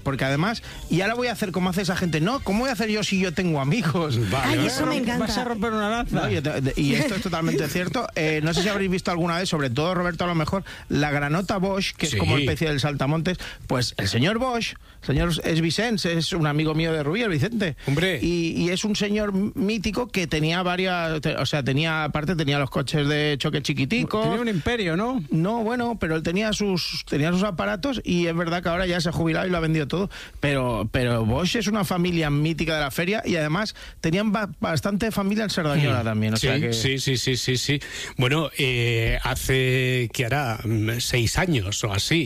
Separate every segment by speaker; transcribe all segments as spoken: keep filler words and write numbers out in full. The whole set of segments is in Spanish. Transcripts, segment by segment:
Speaker 1: Porque además, y ahora voy a hacer como hace esa gente. No, ¿cómo voy a hacer yo si yo tengo amigos?
Speaker 2: Vale,
Speaker 3: Ay, eso me encanta.
Speaker 2: Vas a romper una lanza.
Speaker 1: No, y, y esto es totalmente cierto. Eh, no sé si habréis visto alguna vez, sobre todo Roberto a lo mejor, la granota Bosch, que
Speaker 2: Sí.
Speaker 1: es como una especie del saltamontes. Pues el señor Bosch, el señor es Vicens, es un amigo mío de Rubí, el Vicente.
Speaker 2: Hombre.
Speaker 1: Y, y es un señor mítico que tenía varias, te, o sea, tenía, aparte tenía los coches de choque chiquiticos.
Speaker 2: Tenía un imperio, ¿no?
Speaker 1: No, bueno, pero él tenía sus tenía sus aparatos y es verdad que ahora ya se ha jubilado y lo ha vendido todo. Pero, pero Bosch es una familia mítica de la feria y además tenían ba bastante familia en Cerdañola mm. también. O
Speaker 2: sí,
Speaker 1: sea que...
Speaker 2: sí, sí, sí, sí, sí. Bueno, eh, hace, ¿qué hará? Seis años o así.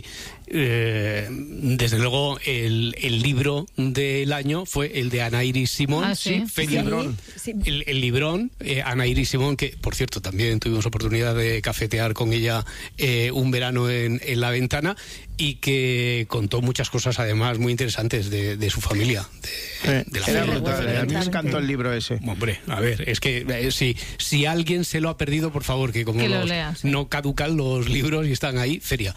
Speaker 2: Eh, desde luego el, el libro del año fue el de Ana Iris Simón,
Speaker 4: ah, sí,
Speaker 2: Feria,
Speaker 3: sí, sí.
Speaker 2: El, el librón, eh, Ana Iris Simón, que por cierto también tuvimos oportunidad de cafetear con ella eh, un verano en, en La Ventana, y que contó muchas cosas además muy interesantes de, de su familia, de,
Speaker 1: eh,
Speaker 2: de la
Speaker 1: era
Speaker 2: feria.
Speaker 1: brutal, a mí me encantó el libro ese.
Speaker 2: Hombre, a ver, es que eh, si, si alguien se lo ha perdido, por favor, que como
Speaker 4: que
Speaker 2: los,
Speaker 4: lo lea, sí.
Speaker 2: no caducan los libros y están ahí, feria.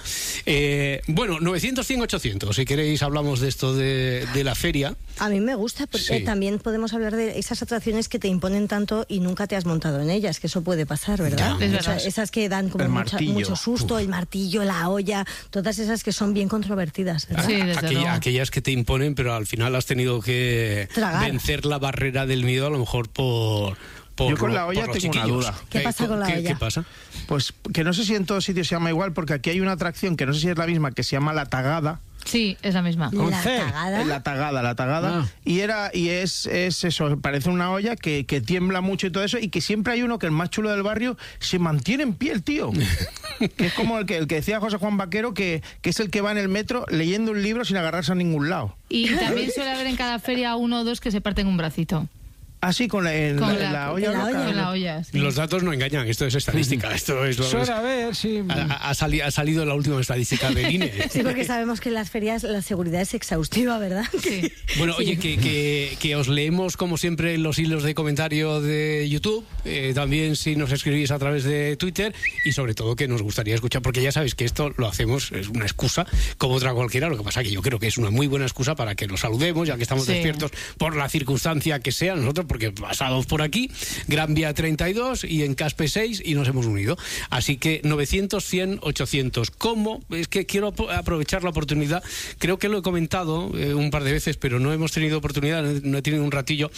Speaker 2: Eh, bueno, novecientos, cien, ochocientos, si queréis hablamos de esto de, de la feria.
Speaker 3: A mí me gusta, porque
Speaker 2: Sí.
Speaker 3: también podemos hablar de esas atracciones que te imponen tanto y nunca te has montado en ellas, que eso puede pasar, ¿verdad?
Speaker 2: Ya.
Speaker 4: Es
Speaker 3: O sea,
Speaker 4: verdad.
Speaker 3: esas que dan como
Speaker 1: El
Speaker 3: mucha,
Speaker 1: martillo.
Speaker 3: mucho susto,
Speaker 1: Uf.
Speaker 3: el martillo, la olla, todas esas que son bien controvertidas, ¿verdad?
Speaker 4: Sí, desde
Speaker 2: Aquella-
Speaker 4: luego.
Speaker 2: aquellas que te imponen, pero al final has tenido que
Speaker 3: Tragar.
Speaker 2: vencer la barrera del miedo, a lo mejor por... por
Speaker 1: Yo con
Speaker 2: lo-
Speaker 1: la olla
Speaker 2: por los
Speaker 1: tengo una
Speaker 2: chiquillos.
Speaker 1: duda.
Speaker 3: ¿Qué
Speaker 2: Eh,
Speaker 3: pasa con la
Speaker 2: ¿qué,
Speaker 3: olla?
Speaker 2: ¿Qué pasa?
Speaker 1: Pues que no sé si en todos sitios se llama igual, porque aquí hay una atracción que no sé si es la misma, que se llama La Tagada.
Speaker 4: Sí, es la misma.
Speaker 2: Con
Speaker 3: La
Speaker 2: C.
Speaker 3: cagada.
Speaker 1: La tagada, la tagada.
Speaker 2: Ah.
Speaker 1: Y era y es, es eso, parece una olla que, que tiembla mucho y todo eso, y que siempre hay uno que el más chulo del barrio se mantiene en pie el tío. Que es como el que, el que decía José Juan Vaquero, que, que es el que va en el metro leyendo un libro sin agarrarse a ningún lado.
Speaker 4: Y también suele haber en cada feria uno o dos que se parten un bracito.
Speaker 1: Así con la, en
Speaker 4: Con
Speaker 1: la,
Speaker 4: la-
Speaker 1: en la olla.
Speaker 3: en la
Speaker 1: loca.
Speaker 3: olla.
Speaker 4: Con la olla, sí.
Speaker 2: Los datos no engañan, esto es estadística, esto es... Suele ha,
Speaker 1: ver, sí.
Speaker 2: ha sali- ha salido la última estadística del I N E.
Speaker 3: Sí, porque sabemos que en las ferias la seguridad es exhaustiva, ¿verdad?
Speaker 4: Sí.
Speaker 2: Bueno, oye, que, que, que os leemos como siempre en los hilos de comentario de YouTube, eh, también si nos escribís a través de Twitter, y sobre todo que nos gustaría escuchar, porque ya sabéis que esto lo hacemos, es una excusa como otra cualquiera, lo que pasa que yo creo que es una muy buena excusa para que nos saludemos, ya que estamos
Speaker 4: Sí.
Speaker 2: despiertos por la circunstancia que sea, nosotros, porque pasados por aquí, Gran Vía treinta y dos y en Caspe seis, y nos hemos unido. Así que novecientos, cien, ochocientos. ¿Cómo? Es que quiero aprovechar la oportunidad, creo que lo he comentado eh, un par de veces, pero no hemos tenido oportunidad, no he tenido un ratillo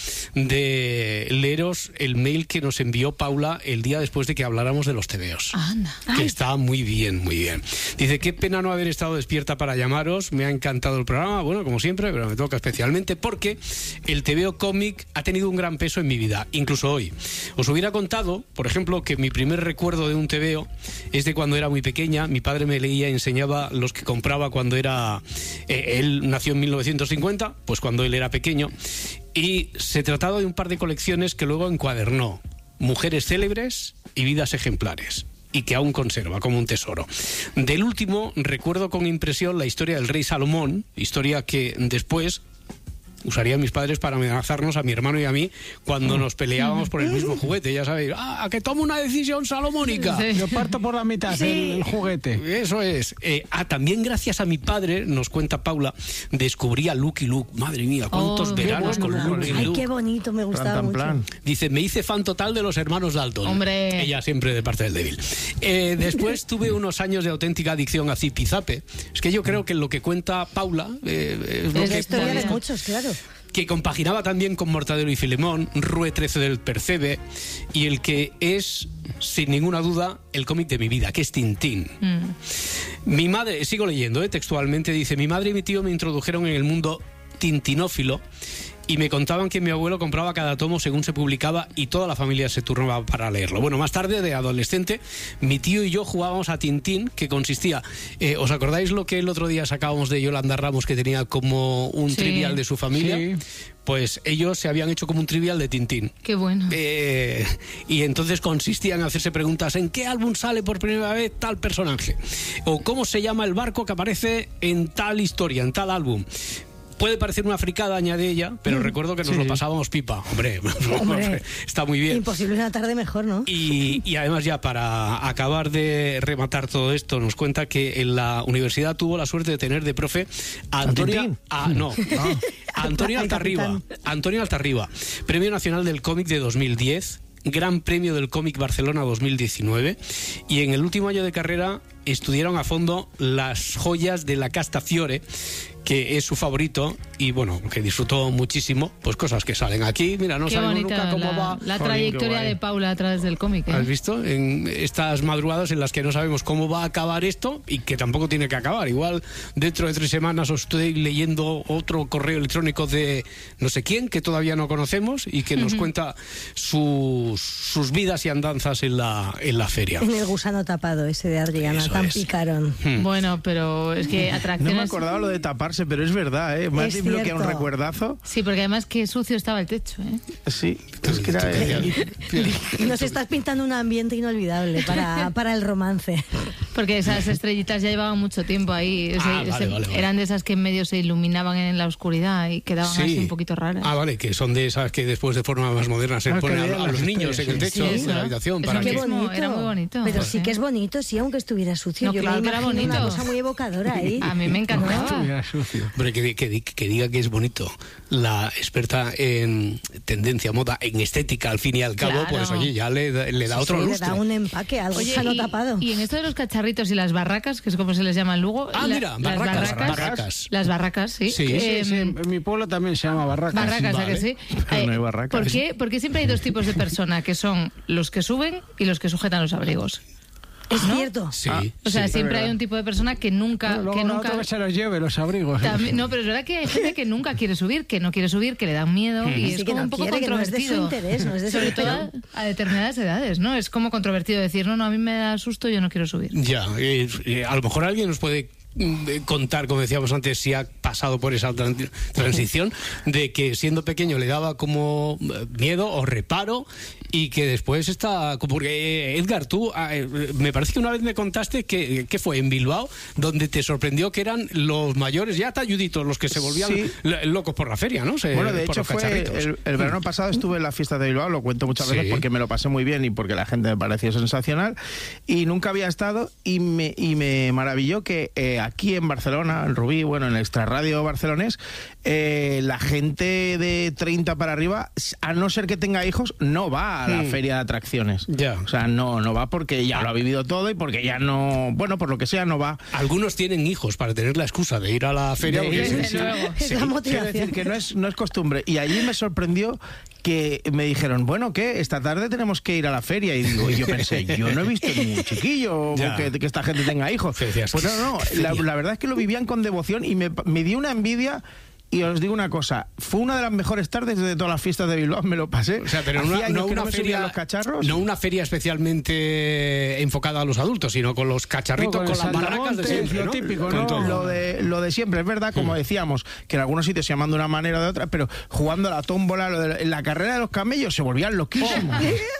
Speaker 2: de leeros el mail que nos envió Paula el día después de que habláramos de los tebeos.
Speaker 4: Anda.
Speaker 2: Que está muy bien, muy bien. Dice, qué pena no haber estado despierta para llamaros, me ha encantado el programa, bueno, como siempre, pero me toca especialmente porque el tebeo cómic ha tenido un gran peso en mi vida, incluso hoy. Os hubiera contado, por ejemplo, que mi primer recuerdo de un tebeo es de cuando era muy pequeña, mi padre me leía y enseñaba los que compraba cuando era... Eh, él nació en mil novecientos cincuenta, pues cuando él era pequeño, y se trataba de un par de colecciones que luego encuadernó, Mujeres célebres y Vidas ejemplares, y que aún conserva como un tesoro. Del último recuerdo con impresión la historia del rey Salomón, historia que después usarían mis padres para amenazarnos a mi hermano y a mí cuando nos peleábamos por el mismo juguete, ya sabéis, ah, a que tome una decisión salomónica.
Speaker 4: Sí.
Speaker 2: Yo parto por la mitad
Speaker 3: Sí.
Speaker 2: el, el juguete. Eso es. Eh, ah, también gracias a mi padre, nos cuenta Paula, descubrí a Lucky Luke. Madre mía, cuántos
Speaker 4: Oh, qué
Speaker 2: veranos con
Speaker 4: bueno.
Speaker 2: Lucky
Speaker 3: Ay,
Speaker 2: Luke.
Speaker 3: qué bonito, me gustaba
Speaker 1: Plan, tan
Speaker 3: mucho.
Speaker 1: plan.
Speaker 2: Dice, me hice fan total de los hermanos Dalton.
Speaker 4: Hombre.
Speaker 2: Ella siempre de parte del débil. Eh, después tuve unos años de auténtica adicción a Zipizape. Es que yo creo que lo que cuenta Paula eh, es lo
Speaker 3: Es la
Speaker 2: que,
Speaker 3: historia de muchos, claro.
Speaker 2: que compaginaba también con Mortadelo y Filemón, Rue trece del Percebe, y el que es, sin ninguna duda, el cómic de mi vida, que es Tintín.
Speaker 4: Mm.
Speaker 2: Mi madre, sigo leyendo, eh, textualmente, dice, mi madre y mi tío me introdujeron en el mundo tintinófilo y me contaban que mi abuelo compraba cada tomo según se publicaba y toda la familia se turnaba para leerlo. Bueno, más tarde, de adolescente, mi tío y yo jugábamos a Tintín, que consistía... Eh, ¿os acordáis lo que el otro día sacábamos de Yolanda Ramos, que tenía como un
Speaker 4: Sí.
Speaker 2: trivial de su familia?
Speaker 1: Sí.
Speaker 2: Pues ellos se habían hecho como un trivial de Tintín.
Speaker 4: Qué bueno.
Speaker 2: Eh, y entonces consistía en hacerse preguntas: ¿en qué álbum sale por primera vez tal personaje? O ¿cómo se llama el barco que aparece en tal historia, en tal álbum? Puede parecer una fricada, añade ella, pero mm, recuerdo que nos sí. lo pasábamos pipa. Hombre, Hombre, está muy bien.
Speaker 3: Imposible una tarde mejor, ¿no?
Speaker 2: Y, y además, ya para acabar de rematar todo esto, nos cuenta que en la universidad tuvo la suerte de tener de profe a Antonio, a, no, ah. a Antonio Altarriba. Antonio Altarriba, Premio Nacional del Cómic de dos mil diez, Gran Premio del Cómic Barcelona dos mil diecinueve, y en el último año de carrera estudiaron a fondo las joyas de la Castafiore, que es su favorito, y bueno, que disfrutó muchísimo, pues cosas que salen aquí. Mira, no
Speaker 4: Qué
Speaker 2: sabemos nunca cómo
Speaker 4: la,
Speaker 2: va
Speaker 4: la trayectoria de Paula a través del cómic, ¿eh?
Speaker 2: ¿Has visto? En estas madrugadas en las que no sabemos cómo va a acabar esto, y que tampoco tiene que acabar. Igual dentro de tres semanas os estoy leyendo otro correo electrónico de no sé quién, que todavía no conocemos, y que nos uh-huh. cuenta sus, sus vidas y andanzas en la, en la feria.
Speaker 3: En el gusano tapado ese de Adriana, Eso tan es. picarón.
Speaker 2: Hmm.
Speaker 4: Bueno, pero es que atracciones...
Speaker 1: No me acordaba lo de taparse, pero es verdad, ¿eh? Más desbloquea un recuerdazo.
Speaker 4: Sí, porque además qué sucio estaba el techo, ¿eh?
Speaker 1: Sí, es que era...
Speaker 3: Nos estás pintando un ambiente inolvidable para, para el romance.
Speaker 4: Porque esas estrellitas ya llevaban mucho tiempo ahí.
Speaker 2: Ah,
Speaker 4: se,
Speaker 2: vale,
Speaker 4: se,
Speaker 2: vale, vale.
Speaker 4: Eran de esas que en medio se iluminaban en la oscuridad y quedaban
Speaker 2: sí.
Speaker 4: así un poquito raras.
Speaker 2: Ah, vale, que son de esas que después de forma más moderna se ah, ponen a, a los niños en el techo
Speaker 3: sí,
Speaker 2: de la habitación. Para
Speaker 3: qué
Speaker 2: que...
Speaker 3: bonito.
Speaker 4: Era muy bonito.
Speaker 3: Pero sí que es bonito, sí, aunque estuviera sucio.
Speaker 4: No,
Speaker 3: Yo
Speaker 4: claro
Speaker 3: me
Speaker 4: que era bonito.
Speaker 3: Una cosa muy evocadora ahí.
Speaker 4: A mí me encantaba.
Speaker 2: Hombre, que, que, que diga que es bonito la experta en tendencia, moda, en estética, al fin y al cabo,
Speaker 4: claro.
Speaker 2: pues oye, ya le, le da
Speaker 3: sí,
Speaker 2: otro
Speaker 3: sí,
Speaker 2: lustre.
Speaker 3: Le da un empaque, algo sano tapado.
Speaker 4: Y en esto de los cacharritos y las barracas, que es como se les llama en Lugo.
Speaker 2: Ah,
Speaker 4: la,
Speaker 2: mira,
Speaker 4: las
Speaker 2: barracas,
Speaker 4: barracas,
Speaker 2: barracas.
Speaker 4: Las barracas, sí.
Speaker 2: Sí,
Speaker 4: eh,
Speaker 5: sí, sí, en mi pueblo también se llama barracas.
Speaker 4: Barracas,
Speaker 2: vale.
Speaker 4: ¿a que sí?
Speaker 1: Pero no hay barracas.
Speaker 4: ¿Por qué? Porque siempre hay dos tipos de personas, que son los que suben y los que sujetan los abrigos.
Speaker 3: Es
Speaker 4: ¿no?
Speaker 3: cierto.
Speaker 2: Sí,
Speaker 4: ah, o sea,
Speaker 2: sí,
Speaker 4: siempre hay un tipo de persona que nunca...
Speaker 5: Bueno, luego
Speaker 4: que
Speaker 5: no
Speaker 4: nunca
Speaker 5: que se los lleve los abrigos.
Speaker 4: También, no, pero es verdad que hay gente que nunca quiere subir, que no quiere subir, que le dan miedo mm. y
Speaker 3: sí,
Speaker 4: es
Speaker 3: que
Speaker 4: como
Speaker 3: no
Speaker 4: un poco
Speaker 3: quiere,
Speaker 4: controvertido.
Speaker 3: Que no es de su interés, no es de su
Speaker 4: Sobre todo a, a determinadas edades, ¿no? Es como controvertido decir, no, no, a mí me da susto, yo no quiero subir.
Speaker 2: Ya, eh, eh, a lo mejor alguien nos puede contar, como decíamos antes, si ha pasado por esa tran- transición de que siendo pequeño le daba como miedo o reparo y que después está... Porque Edgar, tú eh, me parece que una vez me contaste que, que fue en Bilbao donde te sorprendió que eran los mayores, ya talluditos, los que se volvían sí. locos por la feria, ¿no? Se,
Speaker 1: bueno, de
Speaker 2: por
Speaker 1: hecho fue el, el verano pasado estuve en la fiesta de Bilbao, lo cuento muchas veces sí. porque me lo pasé muy bien y porque la gente me pareció sensacional y nunca había estado y me, y me maravilló que eh, aquí en Barcelona, en Rubí, bueno, en el Extrarradio barcelonés, eh, la gente de treinta para arriba, a no ser que tenga hijos, no va a la hmm. feria de atracciones.
Speaker 2: Ya.
Speaker 1: O sea, no, no va porque ya lo ha vivido todo y porque ya no, bueno, por lo que sea, no va.
Speaker 2: Algunos tienen hijos para tener la excusa de ir a la feria.
Speaker 1: De,
Speaker 2: porque
Speaker 1: sí,
Speaker 2: sí,
Speaker 3: luego.
Speaker 1: Sí,
Speaker 3: Es la motivación.
Speaker 1: Quiero decir que no es, no es costumbre. Y allí me sorprendió que me dijeron, bueno, ¿qué? Esta tarde tenemos que ir a la feria. Y digo, y yo pensé, yo no he visto ningún chiquillo que, que esta gente tenga hijos.
Speaker 2: Decías,
Speaker 1: pues no, no, la, la verdad es que lo vivían con devoción y me, me dio una envidia. Y os digo una cosa, fue una de las mejores tardes de todas las fiestas de Bilbao, me lo pasé.
Speaker 2: O sea, pero una, no, una
Speaker 1: no
Speaker 2: feria,
Speaker 1: los cacharros.
Speaker 2: No una feria especialmente enfocada a los adultos, sino con los cacharritos, no, con, con las barracas de siempre, ¿no?
Speaker 1: Típico, ¿no? Lo de, lo de siempre, es verdad, como decíamos, que en algunos sitios se llaman de una manera o de otra, pero jugando a la tómbola, lo de, en la carrera de los camellos se volvían loquísimos.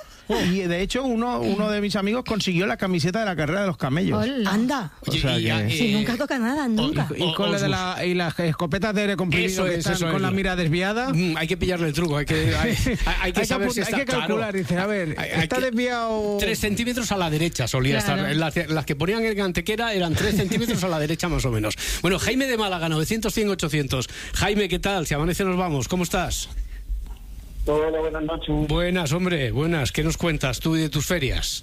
Speaker 1: Y de hecho uno, uno de mis amigos consiguió la camiseta de la carrera de los camellos.
Speaker 3: Hola. Anda.
Speaker 2: Oye,
Speaker 1: o sea
Speaker 2: y ya,
Speaker 1: que...
Speaker 2: eh,
Speaker 3: si nunca toca nada, nunca.
Speaker 5: Y, y con la de la, y las escopetas de aire comprimido que
Speaker 2: es,
Speaker 5: están con
Speaker 2: es,
Speaker 5: la mira desviada.
Speaker 2: Mm, hay que pillarle el truco, hay que, hay, hay que
Speaker 5: hay
Speaker 2: saber
Speaker 5: que,
Speaker 2: si está
Speaker 5: hay que calcular,
Speaker 2: claro.
Speaker 5: Dice, a ver,
Speaker 2: hay,
Speaker 5: está
Speaker 2: hay que,
Speaker 5: desviado...
Speaker 2: Tres centímetros a la derecha solía
Speaker 4: claro.
Speaker 2: estar. Las, las que ponían en Antequera eran tres centímetros a la derecha más o menos. Bueno, Jaime de Málaga, novecientos, cien, ochocientos. Jaime, ¿qué tal? Si amanece nos vamos. ¿Cómo estás?
Speaker 6: Hola, buenas noches.
Speaker 2: Buenas, hombre, buenas. ¿Qué nos cuentas tú y de tus ferias?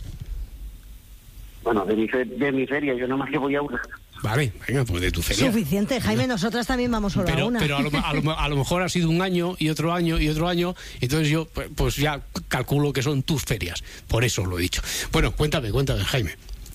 Speaker 6: Bueno, de mi, fe, de mi feria, yo nada más que voy a una.
Speaker 2: Vale, venga, pues de tu feria.
Speaker 3: Suficiente, Jaime, nosotras también vamos solo
Speaker 2: pero,
Speaker 3: a una.
Speaker 2: Pero a lo, a, lo, a lo mejor ha sido un año y otro año y otro año, entonces yo pues ya calculo que son tus ferias. Por eso lo he dicho. Bueno, cuéntame, cuéntame, Jaime.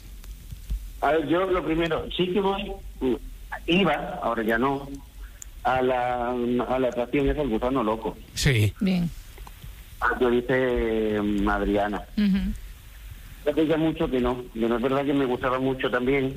Speaker 6: A ver, yo lo primero, sí que voy, iba, ahora ya no, a la, a la atracción esa, el gusano loco.
Speaker 2: Sí.
Speaker 4: Bien.
Speaker 6: Lo dice um, Adriana.
Speaker 4: Uh-huh.
Speaker 6: Hace ya mucho que no, que no es verdad que me gustaba mucho también.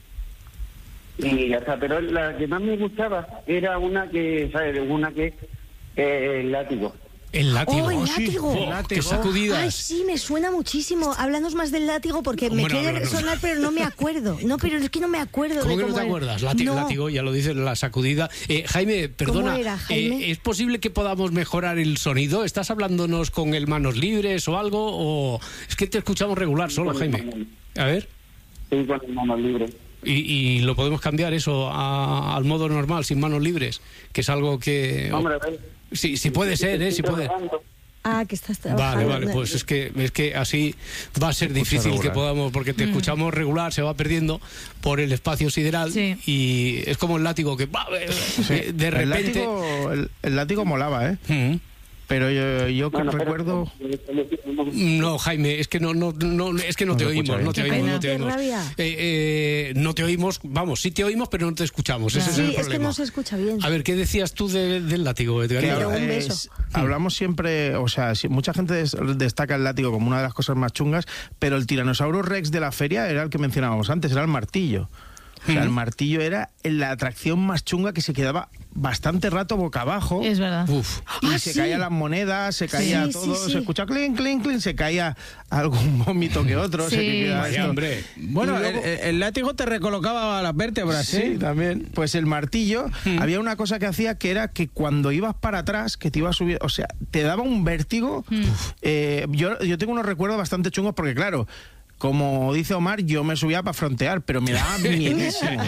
Speaker 6: Y ya está, pero la que más me gustaba era una que, ¿sabes? Una que, eh, el látigo.
Speaker 2: El látigo.
Speaker 3: Oh, el
Speaker 2: Oh, sí.
Speaker 3: látigo.
Speaker 2: Oh,
Speaker 5: látigo.
Speaker 2: qué sacudidas.
Speaker 3: Ay, sí, me suena muchísimo. Háblanos más del látigo porque me
Speaker 2: Bueno,
Speaker 3: quiere
Speaker 2: no, no, no.
Speaker 3: sonar, pero no me acuerdo. No, pero es que no me acuerdo.
Speaker 2: ¿Cómo
Speaker 3: de
Speaker 2: que no
Speaker 3: cómo
Speaker 2: te
Speaker 3: era.
Speaker 2: acuerdas? Látigo,
Speaker 3: No.
Speaker 2: látigo, ya lo dices, la sacudida. Eh, Jaime, perdona,
Speaker 3: era, Jaime?
Speaker 2: eh, ¿es posible que podamos mejorar el sonido? ¿Estás hablándonos con el manos libres o algo? ¿O es que te escuchamos regular solo, Jaime? A ver.
Speaker 6: Sí, con las manos libres.
Speaker 2: Y, y lo podemos cambiar eso a- al modo normal, sin manos libres, que es algo que...
Speaker 6: Hombre, a ver.
Speaker 2: Sí, sí puede ser, ¿eh? Sí puede.
Speaker 3: Ah, que estás trabajando.
Speaker 2: Vale, vale, pues es que es que así va a ser difícil que
Speaker 1: regular.
Speaker 2: podamos, porque te escuchamos regular, se va perdiendo por el espacio sideral
Speaker 4: Sí.
Speaker 2: y es como el látigo que ¡bah! eh, de
Speaker 1: El
Speaker 2: repente...
Speaker 1: látigo, el, el látigo molaba, ¿eh?
Speaker 2: Mm.
Speaker 1: Pero yo, yo que
Speaker 6: Bueno, pero-
Speaker 1: recuerdo...
Speaker 2: No, Jaime, es que no, no, no es que no,
Speaker 1: No
Speaker 2: te
Speaker 1: se escucha
Speaker 2: oímos, no te
Speaker 4: bien.
Speaker 2: oímos,
Speaker 4: Qué
Speaker 2: no te
Speaker 3: pena.
Speaker 2: oímos.
Speaker 3: Qué rabia.
Speaker 2: Eh, eh, no te oímos, vamos, sí te oímos, pero no te escuchamos. Ese es
Speaker 3: Sí,
Speaker 2: el
Speaker 3: es que
Speaker 2: problema.
Speaker 3: no se escucha bien.
Speaker 2: A ver, ¿qué decías tú de- del látigo, Edgar?
Speaker 1: que
Speaker 3: Pero un
Speaker 1: es-
Speaker 3: beso.
Speaker 1: hablamos siempre, o sea, si- mucha gente des- destaca el látigo como una de las cosas más chungas, pero el Tiranosaurio Rex de la feria era el que mencionábamos antes, era el martillo. O sea, el martillo era la atracción más chunga que se quedaba bastante rato boca abajo.
Speaker 4: Es verdad.
Speaker 2: Uf.
Speaker 1: Y
Speaker 3: Ah,
Speaker 1: se
Speaker 3: sí.
Speaker 1: caían las monedas, se caía
Speaker 3: Sí,
Speaker 1: todo,
Speaker 3: sí, sí.
Speaker 1: se escucha clink, clink, clink, se caía algún vómito que otro.
Speaker 4: Sí.
Speaker 1: se que queda
Speaker 2: Vaya,
Speaker 1: esto.
Speaker 2: hombre.
Speaker 5: Bueno,
Speaker 1: Y
Speaker 5: el,
Speaker 1: luego-
Speaker 5: el- el látigo te recolocaba las vértebras,
Speaker 1: Sí,
Speaker 5: ¿eh?
Speaker 1: también. Pues el martillo, había una cosa que hacía que era que cuando ibas para atrás, que te ibas a subir, o sea, te daba un vértigo. Eh, yo, yo tengo unos recuerdos bastante chungos porque, claro, como dice Omar, yo me subía para frontear, pero me daba miedísimo.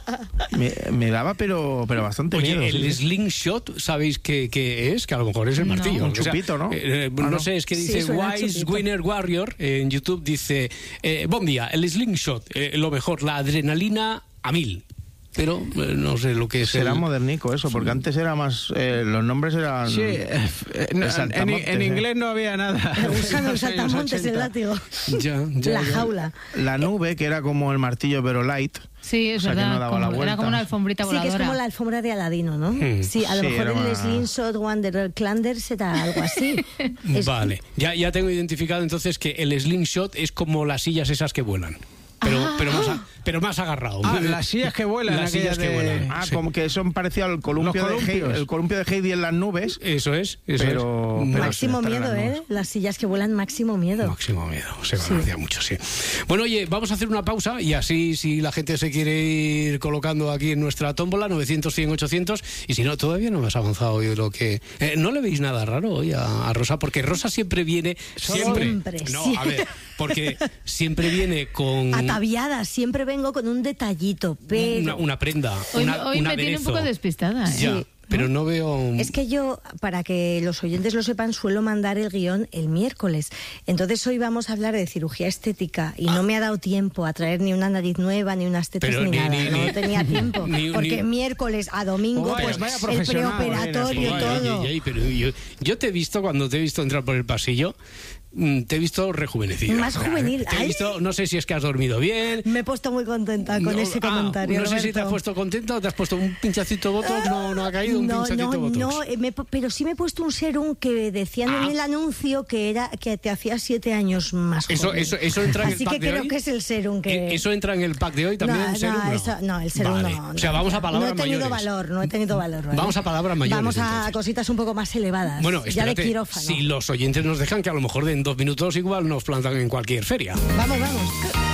Speaker 1: Me, me daba, pero, pero bastante
Speaker 2: Oye,
Speaker 1: miedo.
Speaker 2: el
Speaker 1: sí, sí.
Speaker 2: slingshot, ¿sabéis qué, qué es? Que a lo mejor es el
Speaker 4: No.
Speaker 2: martillo.
Speaker 1: Un
Speaker 2: O sea,
Speaker 1: chupito, ¿no?
Speaker 2: eh, eh,
Speaker 1: Ah,
Speaker 2: no,
Speaker 1: no.
Speaker 2: sé, es que
Speaker 3: Sí,
Speaker 2: dice
Speaker 3: suena a
Speaker 2: Wise
Speaker 3: chupito.
Speaker 2: Winner Warrior en YouTube, dice, eh, buen día, el slingshot, eh, lo mejor, la adrenalina a mil. Pero eh, no sé lo que es
Speaker 1: Será
Speaker 2: el...
Speaker 1: modernico eso, porque antes era más... eh, los nombres eran...
Speaker 5: Sí, eh, en,
Speaker 1: El
Speaker 5: en-
Speaker 1: saltamontes,
Speaker 5: en
Speaker 1: ¿eh?
Speaker 5: inglés no había nada.
Speaker 3: El gusano, el
Speaker 5: En los años
Speaker 3: saltamontes, el
Speaker 5: ochenta.
Speaker 3: látigo.
Speaker 2: Ya, ya,
Speaker 3: La
Speaker 2: ya.
Speaker 3: jaula.
Speaker 1: La nube, que era como el martillo, pero light.
Speaker 4: Sí, es
Speaker 1: O sea, que
Speaker 4: verdad.
Speaker 1: no daba la
Speaker 4: como- era
Speaker 1: vuelta.
Speaker 4: como una alfombrita
Speaker 3: Sí, que
Speaker 4: voladora.
Speaker 3: es como la alfombra de Aladino, ¿no?
Speaker 2: Hmm.
Speaker 3: Sí, a lo
Speaker 1: Sí,
Speaker 3: mejor
Speaker 1: era
Speaker 3: el
Speaker 1: más-
Speaker 3: Slingshot Wanderer Clander será algo así. Es-
Speaker 2: Vale, ya, ya tengo identificado entonces que el slingshot es como las sillas esas que vuelan. Pero, pero, más, a- pero más agarrado.
Speaker 5: Ah, las sillas que vuelan,
Speaker 2: Las
Speaker 5: aquellas
Speaker 2: sillas que
Speaker 5: de-
Speaker 2: vuelan.
Speaker 1: Ah,
Speaker 2: sí.
Speaker 1: como que son parecido al columpio,
Speaker 5: Los
Speaker 1: de Heidi,
Speaker 5: columpios.
Speaker 1: el columpio de Heidi en las nubes.
Speaker 2: Eso es, eso
Speaker 1: Pero-
Speaker 2: es.
Speaker 1: pero-
Speaker 3: máximo
Speaker 1: estarán
Speaker 3: miedo,
Speaker 1: las
Speaker 3: ¿eh?
Speaker 1: nubes.
Speaker 3: Las sillas que vuelan, máximo miedo.
Speaker 2: Máximo miedo, se conocía mucho, sí. Bueno, oye, vamos a hacer una pausa y así si la gente se quiere ir colocando aquí en nuestra tómbola, novecientos, cien, ochocientos, y si no, todavía no me has avanzado hoy lo que... Eh, ¿No le veis nada raro hoy a, a Rosa? Porque Rosa siempre viene... Siempre.
Speaker 3: Siempre,
Speaker 2: No,
Speaker 3: sí.
Speaker 2: a ver, porque siempre viene con...
Speaker 3: Ataviada, siempre vengo con un detallito, pero...
Speaker 2: Una, una prenda,
Speaker 4: Hoy,
Speaker 2: una,
Speaker 4: hoy
Speaker 2: un
Speaker 4: me tiene un
Speaker 2: aderezo.
Speaker 4: poco despistada. ¿eh?
Speaker 2: Ya,
Speaker 3: Sí.
Speaker 2: pero no veo...
Speaker 3: Es que yo, para que los oyentes lo sepan, suelo mandar el guión el miércoles. Entonces hoy vamos a hablar de cirugía estética y no me ha dado tiempo a traer ni una nariz nueva, ni unas tetas,
Speaker 2: Pero
Speaker 3: ni,
Speaker 2: ni-
Speaker 3: nada.
Speaker 2: ni-
Speaker 3: no
Speaker 2: ni-
Speaker 3: tenía tiempo.
Speaker 2: ni-
Speaker 3: porque
Speaker 2: ni-
Speaker 3: miércoles a domingo,
Speaker 5: Oh, vaya,
Speaker 3: pues
Speaker 5: vaya
Speaker 3: el
Speaker 5: profesional,
Speaker 3: preoperatorio,
Speaker 2: Ay,
Speaker 3: todo.
Speaker 2: ay, ay, pero yo, yo te he visto, cuando te he visto entrar por el pasillo, mm, te he visto rejuvenecida.
Speaker 3: Más juvenil.
Speaker 2: Te he
Speaker 3: Ay.
Speaker 2: visto, no sé si es que has dormido bien.
Speaker 3: Me he puesto muy contenta con
Speaker 2: No,
Speaker 3: ese
Speaker 2: ah,
Speaker 3: comentario.
Speaker 2: No sé si te has
Speaker 3: Roberto.
Speaker 2: puesto contenta o te has puesto un pinchacito de botox. No, no ha caído un
Speaker 3: No,
Speaker 2: pinchacito
Speaker 3: no,
Speaker 2: de botox.
Speaker 3: no, eh, me he pu- pero sí me he puesto un serum que decían
Speaker 2: Ah.
Speaker 3: en el anuncio que era que te hacía siete años más
Speaker 2: Eso,
Speaker 3: joven.
Speaker 2: eso, eso entra en el
Speaker 3: Así
Speaker 2: pack
Speaker 3: que
Speaker 2: de
Speaker 3: creo
Speaker 2: hoy.
Speaker 3: que es el serum que...
Speaker 2: Eh, ¿Eso entra en el pack de hoy también?
Speaker 3: no,
Speaker 2: el serum,
Speaker 3: no,
Speaker 2: no?
Speaker 3: eso- no, el serum
Speaker 2: Vale.
Speaker 3: no,
Speaker 2: O sea,
Speaker 3: no,
Speaker 2: vamos a
Speaker 3: no
Speaker 2: palabras
Speaker 3: he tenido
Speaker 2: mayores.
Speaker 3: valor, no he tenido valor. ¿vale?
Speaker 2: Vamos a palabras mayores,
Speaker 3: Vamos a
Speaker 2: entonces.
Speaker 3: cositas un poco más elevadas.
Speaker 2: Bueno,
Speaker 3: ya de
Speaker 2: espérate,
Speaker 3: quirófano.
Speaker 2: si los oyentes nos dejan, que a lo mejor en dos minutos igual nos plantan en cualquier feria.
Speaker 3: Vamos, vamos.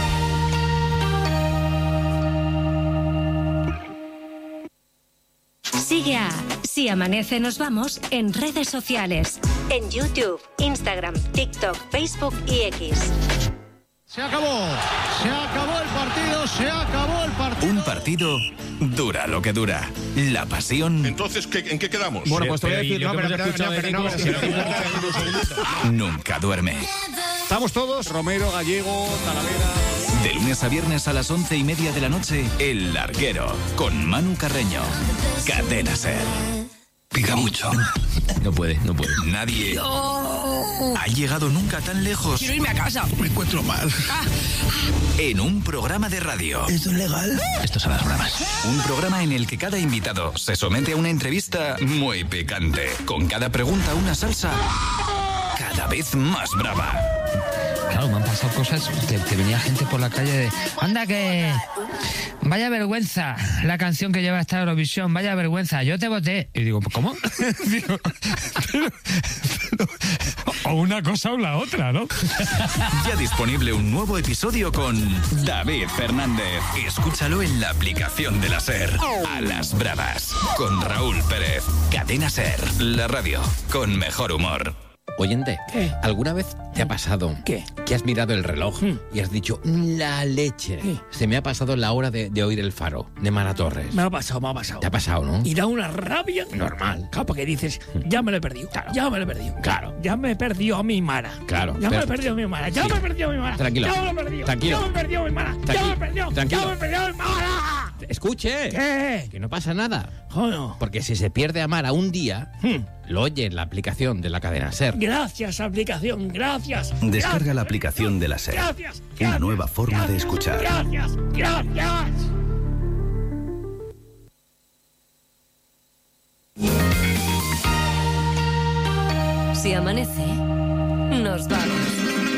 Speaker 7: Sigue a Si Amanece Nos Vamos en redes sociales. En YouTube, Instagram, TikTok, Facebook y X.
Speaker 5: Se acabó, se acabó el partido, se acabó el partido.
Speaker 8: Un partido dura lo que dura. La pasión
Speaker 9: Entonces, ¿qué, ¿en qué quedamos?
Speaker 5: Bueno, pues te voy a decir, no, pero, pero, no, pero, no, pero, si no te importa, déjame un segundito.
Speaker 8: nunca duerme.
Speaker 5: Estamos todos, Romero, Gallego, Talavera.
Speaker 8: De lunes a viernes a las once y media de la noche, El Larguero, con Manu Carreño. Cadena Ser. Pica mucho.
Speaker 10: No puede, no puede.
Speaker 8: Nadie ha llegado nunca tan lejos.
Speaker 10: Quiero irme a casa. Me encuentro mal.
Speaker 8: En un programa de radio.
Speaker 10: ¿Esto es legal? Esto son las bromas.
Speaker 8: Un programa en el que cada invitado se somete a una entrevista muy picante. Con cada pregunta una salsa cada vez más brava.
Speaker 9: Claro, me han pasado cosas que, que venía gente por la calle de... ¡Anda que... vaya vergüenza la canción que lleva esta Eurovisión! ¡Vaya vergüenza! ¡Yo te voté! Y digo, ¿cómo? Digo, pero, pero, o una cosa o la otra, ¿no?
Speaker 8: Ya disponible un nuevo episodio con David Fernández. Escúchalo en la aplicación de la SER. A las bravas. Con Raúl Pérez. Cadena SER. La radio con mejor humor.
Speaker 10: Oyente,
Speaker 11: ¿Qué?
Speaker 10: ¿alguna vez te ha pasado
Speaker 11: ¿Qué?
Speaker 10: que has mirado el reloj
Speaker 11: Hmm.
Speaker 10: y has dicho, la leche?
Speaker 11: ¿Qué?
Speaker 10: Se me ha pasado la hora de, de oír el faro de Mara Torres.
Speaker 11: Me ha pasado, me ha pasado.
Speaker 10: ¿Te ha pasado, no?
Speaker 11: Y da una rabia.
Speaker 10: Normal.
Speaker 11: Claro, porque dices, ya me lo he perdido.
Speaker 10: Claro.
Speaker 11: Ya me lo he perdido.
Speaker 10: Claro.
Speaker 11: Ya me he perdido a mi Mara.
Speaker 10: Claro.
Speaker 11: Ya me
Speaker 10: Pero-
Speaker 11: he perdido a mi Mara. Ya
Speaker 10: Sí.
Speaker 11: me he perdido a mi Mara.
Speaker 10: Tranquilo.
Speaker 11: Ya me lo he perdido.
Speaker 10: Tranquilo.
Speaker 11: Ya me he perdido a mi Mara. Ya
Speaker 10: Tranqui-
Speaker 11: me he perdido.
Speaker 10: Tranquilo.
Speaker 11: Ya me he perdido a mi Mara.
Speaker 10: Escuche.
Speaker 11: ¿Qué?
Speaker 10: Que no pasa nada.
Speaker 11: Joder.
Speaker 10: Porque si se pierde a Mara un día,
Speaker 11: Hmm.
Speaker 10: lo oye en la aplicación de la cadena SER.
Speaker 11: Gracias, aplicación. Gracias.
Speaker 12: Descarga
Speaker 11: Gracias.
Speaker 12: la aplicación de la SER.
Speaker 11: Gracias.
Speaker 12: Una
Speaker 11: gracias,
Speaker 12: nueva forma
Speaker 11: gracias,
Speaker 12: de escuchar.
Speaker 11: Gracias. Gracias.
Speaker 7: Si amanece, nos vamos.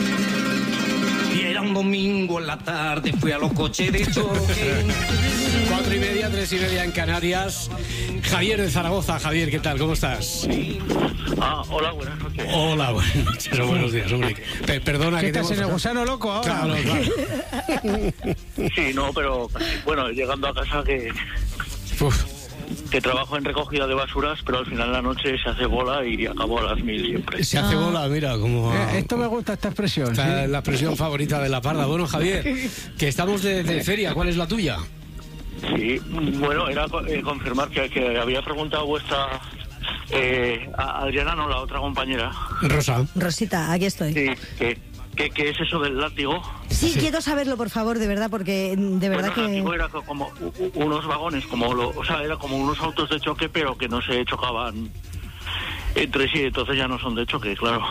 Speaker 13: Y era un domingo en la tarde, fui a los coches de choque.
Speaker 2: Cuatro y media, tres y media en Canarias. Javier de Zaragoza. Javier, ¿qué tal? ¿Cómo estás?
Speaker 14: Ah, hola, buenas noches.
Speaker 2: Hola, buenas noches o buenos días, hombre. Pe- perdona
Speaker 1: ¿Qué
Speaker 2: que te
Speaker 1: estás en el gusano loco ahora?
Speaker 2: Claro, claro.
Speaker 14: Sí, no, pero bueno, llegando a casa que,
Speaker 2: Uf.
Speaker 14: que trabajo en recogida de basuras, pero al final de la noche se hace bola y acabo a las mil siempre.
Speaker 2: Se hace bola, mira, como...
Speaker 1: Eh, Esto me gusta, esta expresión.
Speaker 2: Esta
Speaker 1: sí.
Speaker 2: es la expresión favorita de la parda. Bueno, Javier, que estamos de, de feria, ¿cuál es la tuya?
Speaker 14: Sí, bueno, era eh, confirmar que, que había preguntado vuestra... Eh, a Adriana, no, la otra compañera.
Speaker 2: Rosa.
Speaker 3: Rosita, aquí estoy.
Speaker 14: Sí, que, que, que es eso del látigo.
Speaker 3: Sí, quiero saberlo, por favor, de verdad, porque de verdad
Speaker 14: Bueno, el látigo
Speaker 3: que...
Speaker 14: era co- como u- u- unos vagones, como lo, o sea, era como unos autos de choque, pero que no se chocaban entre sí, entonces ya no son de choque, claro.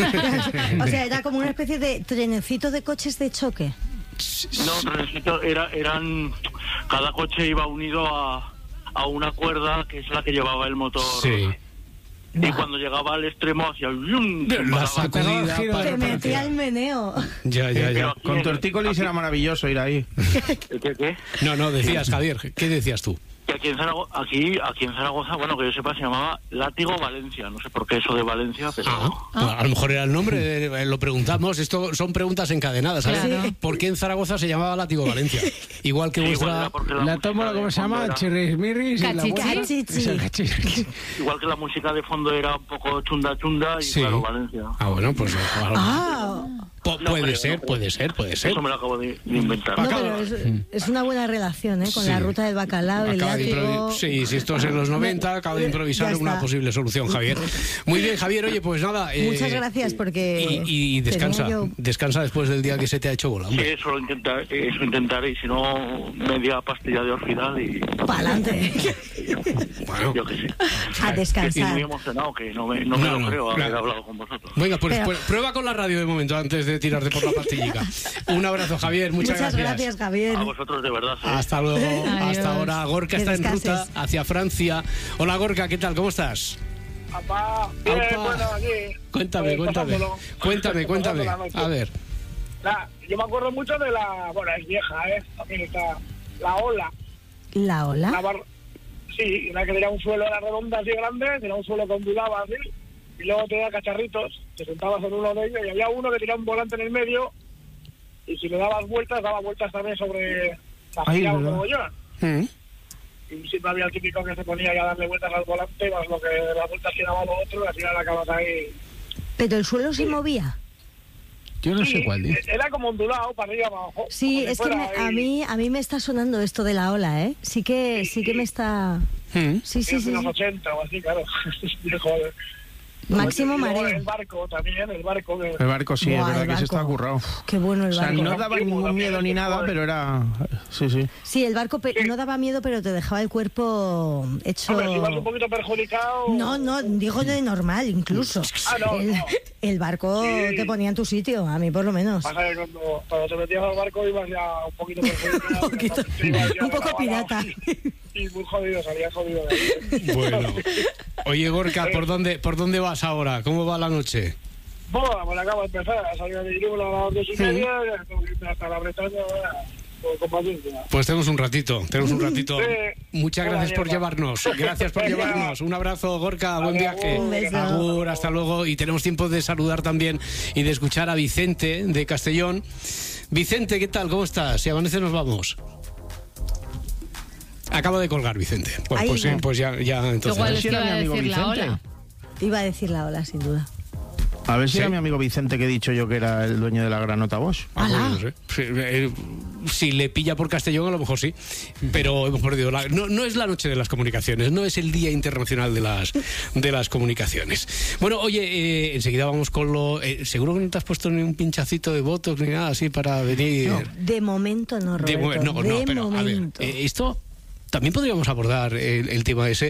Speaker 3: O sea, era como una especie de trenecito de coches de choque.
Speaker 14: No, trenecito, era, eran, cada coche iba unido a, a una cuerda que es la que llevaba el motor.
Speaker 2: Sí.
Speaker 14: Y cuando llegaba al extremo hacía el yum, se
Speaker 2: La
Speaker 14: paraba.
Speaker 2: sacudida para-
Speaker 3: Te metía el meneo.
Speaker 2: Ya, ya, ya.
Speaker 1: Con tortícolis era maravilloso ir ahí.
Speaker 14: ¿Qué, qué?
Speaker 2: No, no, decías, Javier, ¿qué decías tú?
Speaker 14: Que aquí en Zaragoza, aquí, aquí en Zaragoza, bueno, que yo sepa, se llamaba Látigo Valencia. No sé por qué eso de Valencia, pero...
Speaker 2: Ah, a lo mejor era el nombre, eh, lo preguntamos. Esto son preguntas encadenadas. ¿Sabes?
Speaker 4: Claro.
Speaker 2: ¿Por qué en Zaragoza se llamaba Látigo Valencia? Igual que
Speaker 14: Sí, igual
Speaker 2: vuestra...
Speaker 14: era porque la
Speaker 1: La
Speaker 14: música
Speaker 1: tómbola,
Speaker 14: de
Speaker 1: ¿cómo se
Speaker 14: fondo
Speaker 1: llama?
Speaker 14: era-
Speaker 1: Chirrismirris. y la
Speaker 4: Cachichi.
Speaker 1: buena-
Speaker 3: Cachichi.
Speaker 1: Esa cachichi.
Speaker 14: Igual que la música de fondo era un poco chunda chunda y
Speaker 2: Sí.
Speaker 14: claro, Valencia.
Speaker 2: Ah, bueno, pues... eh,
Speaker 3: Ah,
Speaker 2: po-
Speaker 14: No
Speaker 2: puede
Speaker 14: creo,
Speaker 2: ser,
Speaker 14: no creo.
Speaker 2: puede ser, puede ser.
Speaker 14: Eso me lo acabo de, de inventar.
Speaker 3: no, pero es, es una buena relación, ¿eh? Con
Speaker 2: Sí.
Speaker 3: la ruta del bacalao, el
Speaker 2: Acaba de
Speaker 3: látigo...
Speaker 2: improvi- Sí, si esto es en los noventa, acabo de improvisar
Speaker 3: Ya está.
Speaker 2: una posible solución, Javier. Muy bien, Javier, oye, pues nada... eh,
Speaker 3: Muchas gracias, porque...
Speaker 2: Y, y descansa,
Speaker 3: tenía yo-
Speaker 2: descansa después del día que se te ha hecho bola,
Speaker 14: Sí,
Speaker 2: hombre.
Speaker 14: eso lo intentar, eso intentaré, y si no, media pastilla de orfidal y...
Speaker 3: Pa'lante.
Speaker 2: Bueno,
Speaker 14: Yo qué sé.
Speaker 3: A
Speaker 14: Estoy
Speaker 3: descansar.
Speaker 14: muy emocionado, que no me, no me
Speaker 2: No,
Speaker 14: lo
Speaker 2: no,
Speaker 14: creo haber
Speaker 2: claro.
Speaker 14: hablado con vosotros.
Speaker 2: venga, pues,
Speaker 3: Pero-
Speaker 2: pues prueba con la radio de momento antes de tirarte por la pastillica. Un abrazo, Javier, muchas,
Speaker 3: Muchas gracias, Javier.
Speaker 14: A vosotros de verdad. ¿eh?
Speaker 2: Hasta luego,
Speaker 4: Adiós.
Speaker 2: hasta ahora. Gorka
Speaker 3: Que
Speaker 2: está en
Speaker 3: descanses.
Speaker 2: ruta hacia Francia. Hola, Gorka, ¿qué tal? ¿Cómo estás?
Speaker 15: Apá, bien,
Speaker 2: Aupa.
Speaker 15: bueno, aquí.
Speaker 2: Cuéntame,
Speaker 15: Pues,
Speaker 2: cuéntame.
Speaker 15: pasándolo.
Speaker 2: Cuéntame, cuéntame.
Speaker 15: Pasando la noche.
Speaker 2: A ver.
Speaker 15: Nada, yo me acuerdo mucho de la... Bueno, es vieja, ¿eh? También está la ola.
Speaker 3: ¿La
Speaker 15: La
Speaker 3: ola?
Speaker 15: bar... Sí, una que tenía un suelo, era redonda así grande, tenía un suelo que ondulaba así, y luego tenía cacharritos, te sentabas en uno de ellos, y había uno que tenía un volante en el medio, y si le dabas vueltas, daba vueltas también sobre la
Speaker 1: Ay,
Speaker 15: gira,
Speaker 1: ¿verdad?
Speaker 15: como yo.
Speaker 2: Mm.
Speaker 15: Y siempre había el típico que se ponía ya a darle vueltas al volante, más lo que las vueltas que daba lo otro, y al final acabas ahí...
Speaker 3: ¿Pero el suelo se movía?
Speaker 1: Yo no
Speaker 15: Sí,
Speaker 1: sé cuál dice.
Speaker 15: era como ondulado, para arriba, para abajo.
Speaker 3: Sí,
Speaker 15: como si
Speaker 3: es que
Speaker 15: fuera
Speaker 3: me- a
Speaker 15: ahí-
Speaker 3: mí a mí me está sonando esto de la ola, ¿eh? Sí que sí que me está...
Speaker 2: Mm.
Speaker 3: Sí, sí,
Speaker 15: es
Speaker 3: sí.
Speaker 15: de los
Speaker 3: sí.
Speaker 15: ochenta o así, claro. Joder.
Speaker 3: Máximo
Speaker 15: Y luego
Speaker 3: mareo.
Speaker 15: El barco también, el barco. Que...
Speaker 1: El barco sí, es
Speaker 3: Buah,
Speaker 1: verdad
Speaker 3: el
Speaker 1: que se
Speaker 3: barco.
Speaker 1: está currado.
Speaker 3: Qué bueno el
Speaker 1: O sea,
Speaker 3: barco.
Speaker 1: no daba ningún miedo ni nada, pero era... Sí, sí.
Speaker 3: Sí, el barco pe- no daba miedo, pero te dejaba el cuerpo hecho...
Speaker 15: Hombre, si vas un poquito perjudicado...
Speaker 3: No, no, digo de normal incluso.
Speaker 15: Ah, no,
Speaker 3: el,
Speaker 15: no.
Speaker 3: el barco
Speaker 15: Sí.
Speaker 3: te ponía en tu sitio, a mí por lo menos.
Speaker 15: Pasa que cuando, cuando te metías al barco ibas ya un poquito perjudicado.
Speaker 3: Un poquito-
Speaker 15: te ibas ya
Speaker 3: un poco
Speaker 15: regalado.
Speaker 3: pirata.
Speaker 15: Y muy jodido, salías jodido de ahí.
Speaker 2: Bueno. Oye, Gorka, ¿por dónde, ¿por dónde vas ahora? ¿Cómo va la noche?
Speaker 15: Buah, pues acabo de empezar. Ha salido de Irún a las dos y media, ya tengo que irme hasta la Bretaña, con, con paciencia.
Speaker 2: Pues tenemos un ratito, tenemos un ratito.
Speaker 15: Sí.
Speaker 2: Muchas gracias por llevarnos, gracias por llevarnos. Un abrazo, Gorka, buen viaje.
Speaker 3: Un beso.
Speaker 2: Agur, hasta luego. Y tenemos tiempo de saludar también y de escuchar a Vicente de Castellón. Vicente, ¿qué tal? ¿Cómo estás? Si amanece nos vamos. Acaba de colgar, Vicente. Pues,
Speaker 3: Ahí
Speaker 2: pues, sí,
Speaker 3: va.
Speaker 2: pues ya, ya entonces.
Speaker 4: Igual es que
Speaker 1: era
Speaker 4: iba
Speaker 1: mi
Speaker 4: a
Speaker 1: amigo
Speaker 4: decir la
Speaker 1: Vicente.
Speaker 4: ola.
Speaker 3: Iba a decir la ola, sin duda.
Speaker 1: A ver si
Speaker 2: Sí.
Speaker 1: era mi amigo Vicente que he dicho yo que era el dueño de la granota Bosch.
Speaker 2: Ah, bueno, no sé. Sí, eh, si le pilla por Castellón, a lo mejor sí. Pero hemos perdido la... No, no es la noche de las comunicaciones, no es el Día Internacional de las, de las Comunicaciones. Bueno, oye, eh, enseguida vamos con lo... Eh, ¿Seguro que no te has puesto ni un pinchacito de botox ni nada así para venir?
Speaker 3: No, de momento no,
Speaker 2: De
Speaker 3: Roberto.
Speaker 2: mo- no, no,
Speaker 3: de
Speaker 2: pero a ver,
Speaker 3: momento.
Speaker 2: eh, esto también podríamos abordar el, el tema ese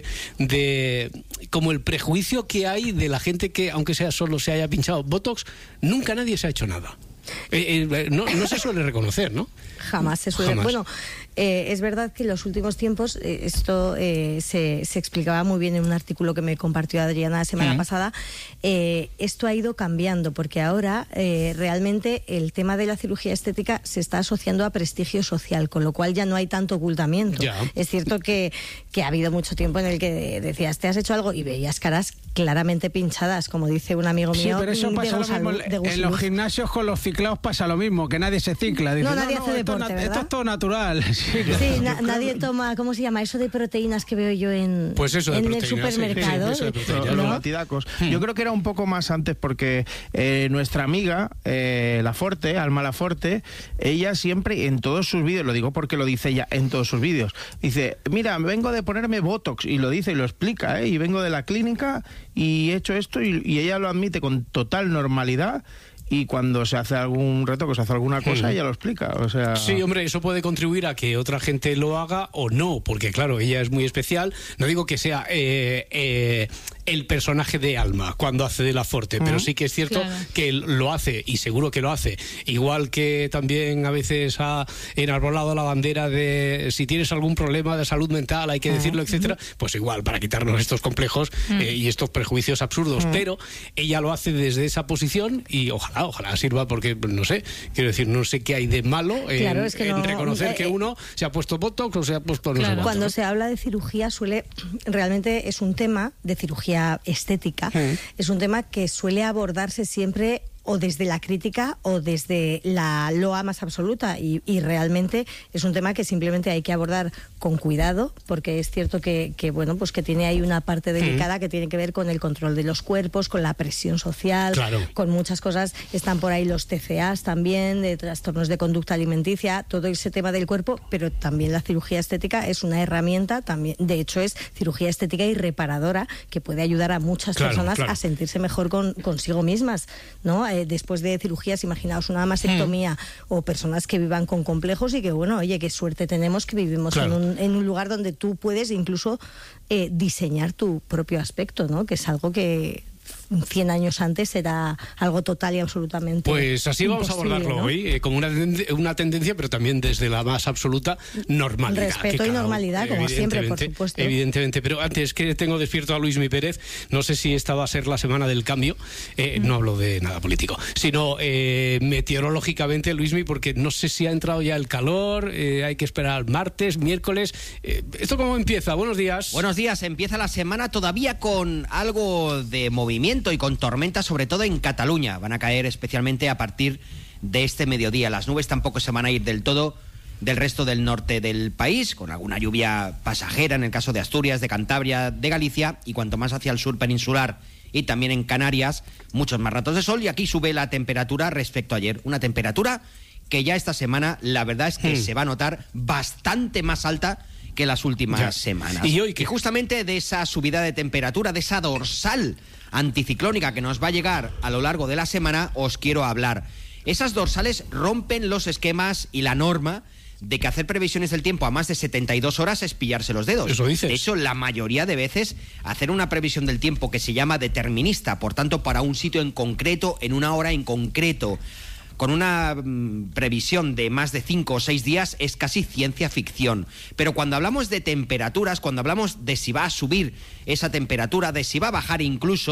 Speaker 2: de como el prejuicio que hay de la gente que, aunque sea solo se haya pinchado botox, nunca nadie se ha hecho nada. Eh, eh, no, no se suele reconocer, ¿no?
Speaker 3: Jamás se suele.
Speaker 2: Jamás.
Speaker 3: Bueno, eh, es verdad que en los últimos tiempos eh, esto eh, se, se explicaba muy bien en un artículo que me compartió Adriana la semana
Speaker 2: Mm.
Speaker 3: pasada. Eh, esto ha ido cambiando porque ahora eh, realmente el tema de la cirugía estética se está asociando a prestigio social, con lo cual ya no hay tanto ocultamiento.
Speaker 2: Ya.
Speaker 3: Es cierto que, que ha habido mucho tiempo en el que decías, ¿te has hecho algo? Y veías caras claramente pinchadas, como dice un amigo
Speaker 12: Sí,
Speaker 3: mío.
Speaker 12: pero eso
Speaker 3: de
Speaker 12: pasa lo
Speaker 3: Gosalud-
Speaker 12: mismo.
Speaker 3: de
Speaker 12: En
Speaker 3: Gosalud.
Speaker 12: los gimnasios con los ciclados pasa lo mismo, que nadie se cicla. Dice,
Speaker 3: No, nadie hace
Speaker 12: esto, es
Speaker 3: deporte,
Speaker 12: na-
Speaker 3: ¿verdad?
Speaker 12: esto es todo natural. Sí,
Speaker 3: Sí, na- nadie toma, ¿cómo se llama? Eso de proteínas que veo yo en,
Speaker 2: Pues eso de
Speaker 3: en el
Speaker 2: proteínas, sí,
Speaker 3: supermercado.
Speaker 2: sí, eso de proteínas.
Speaker 1: Los,
Speaker 2: ¿no?
Speaker 1: los batidacos. Yo creo que era un poco más antes porque eh, nuestra amiga, eh, Laforte, Alma Laforte, ella siempre en todos sus vídeos, lo digo porque lo dice ella en todos sus vídeos, dice, mira, vengo de ponerme Botox, y lo dice y lo explica, ¿eh? Y vengo de la clínica y he hecho esto, y, y ella lo admite con total normalidad. Y cuando se hace algún retoque, se hace alguna cosa,
Speaker 2: Hmm.
Speaker 1: ella lo explica. O sea...
Speaker 2: Sí, hombre, eso puede contribuir a que otra gente lo haga o no, porque claro, ella es muy especial. No digo que sea eh, eh, el personaje de Alma cuando hace de Laforte, pero sí que es cierto
Speaker 4: Claro.
Speaker 2: que lo hace, y seguro que lo hace. Igual que también a veces ha enarbolado la bandera de si tienes algún problema de salud mental hay que decirlo, etcétera, pues igual, para quitarnos estos complejos eh, y estos prejuicios absurdos. Pero ella lo hace desde esa posición y ojalá, ojalá sirva, porque no sé, quiero decir, no sé qué hay de malo en,
Speaker 3: Claro, es que
Speaker 2: en
Speaker 3: no-
Speaker 2: reconocer
Speaker 3: eh,
Speaker 2: que uno se ha puesto botox o se ha puesto no sé cuánto,
Speaker 3: Cuando
Speaker 2: ¿no?
Speaker 3: se habla de cirugía suele, realmente es un tema de cirugía estética, es un tema que suele abordarse siempre o desde la crítica o desde la loa más absoluta, y, y realmente es un tema que simplemente hay que abordar con cuidado, porque es cierto que, que bueno, pues que tiene ahí una parte delicada que tiene que ver con el control de los cuerpos, con la presión social,
Speaker 2: Claro.
Speaker 3: con muchas cosas. Están por ahí los T C As también, de trastornos de conducta alimenticia, todo ese tema del cuerpo, pero también la cirugía estética es una herramienta, también, de hecho es cirugía estética y reparadora, que puede ayudar a muchas
Speaker 2: Claro,
Speaker 3: personas
Speaker 2: claro.
Speaker 3: a sentirse mejor con, consigo mismas, ¿no? Eh, después de cirugías, imaginaos una mastectomía o personas que vivan con complejos y que, bueno, oye, qué suerte tenemos que vivimos
Speaker 2: Claro.
Speaker 3: en, un, en un lugar donde tú puedes incluso eh, diseñar tu propio aspecto, ¿no? Que es algo que cien años antes era algo total y absolutamente
Speaker 2: Pues así vamos a
Speaker 3: imposible,
Speaker 2: abordarlo
Speaker 3: ¿no?
Speaker 2: hoy, eh, como una, tenden- una tendencia, pero también desde la más absoluta normalidad.
Speaker 3: Respeto
Speaker 2: que
Speaker 3: y
Speaker 2: cada-
Speaker 3: normalidad, como siempre, por
Speaker 2: evidentemente,
Speaker 3: supuesto.
Speaker 2: Evidentemente, pero antes que tengo despierto a Luismi Pérez, no sé si esta va a ser la semana del cambio, eh, no hablo de nada político, sino eh, meteorológicamente, Luismi, porque no sé si ha entrado ya el calor, eh, hay que esperar martes, miércoles. Eh, ¿Esto cómo empieza? Buenos días.
Speaker 10: Buenos días, empieza la semana todavía con algo de movimiento y con tormentas, sobre todo en Cataluña. Van a caer especialmente a partir de este mediodía. Las nubes tampoco se van a ir del todo del resto del norte del país, con alguna lluvia pasajera en el caso de Asturias, de Cantabria, de Galicia, y cuanto más hacia el sur peninsular y también en Canarias, muchos más ratos de sol, y aquí sube la temperatura respecto a ayer. Una temperatura que ya esta semana, la verdad es que
Speaker 2: Hmm.
Speaker 10: se va a notar bastante más alta que las últimas
Speaker 2: Ya.
Speaker 10: semanas.
Speaker 2: ¿Y hoy qué?
Speaker 10: Y justamente de esa subida de temperatura, de esa dorsal anticiclónica que nos va a llegar a lo largo de la semana, os quiero hablar. Esas dorsales rompen los esquemas y la norma de que hacer previsiones del tiempo a más de setenta y dos horas es pillarse los dedos.
Speaker 2: Eso dices.
Speaker 10: De hecho, la mayoría de veces hacer una previsión del tiempo que se llama determinista, por tanto, para un sitio en concreto, en una hora en concreto, con una mm, previsión de más de cinco o seis días, es casi ciencia ficción. Pero cuando hablamos de temperaturas, cuando hablamos de si va a subir esa temperatura, de si va a bajar incluso,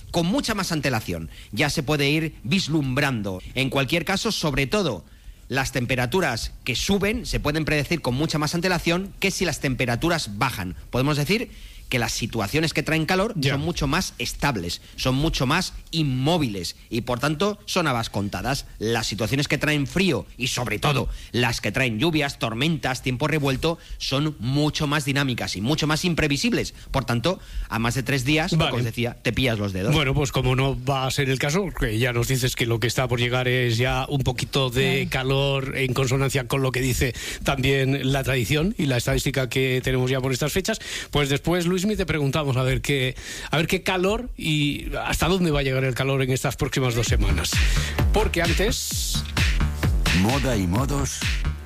Speaker 10: con mucha más antelación. Ya se puede ir vislumbrando. En cualquier caso, sobre todo, las temperaturas que suben se pueden predecir con mucha más antelación que si las temperaturas bajan. Podemos decir que las situaciones que traen calor yeah. son mucho más estables, son mucho más inmóviles y por tanto son habas contadas. Las situaciones que traen frío y sobre todo las que traen lluvias, tormentas, tiempo revuelto son mucho más dinámicas y mucho más imprevisibles. Por tanto, a más de tres días, vale. como os decía, te pillas los dedos.
Speaker 2: Bueno, pues como no va a ser el caso, que ya nos dices que lo que está por llegar es ya un poquito de yeah. calor en consonancia con lo que dice también la tradición y la estadística que tenemos ya por estas fechas, pues después, Luis, te preguntamos a ver qué a ver qué calor y hasta dónde va a llegar el calor en estas próximas dos semanas. Porque antes...
Speaker 16: Moda y modos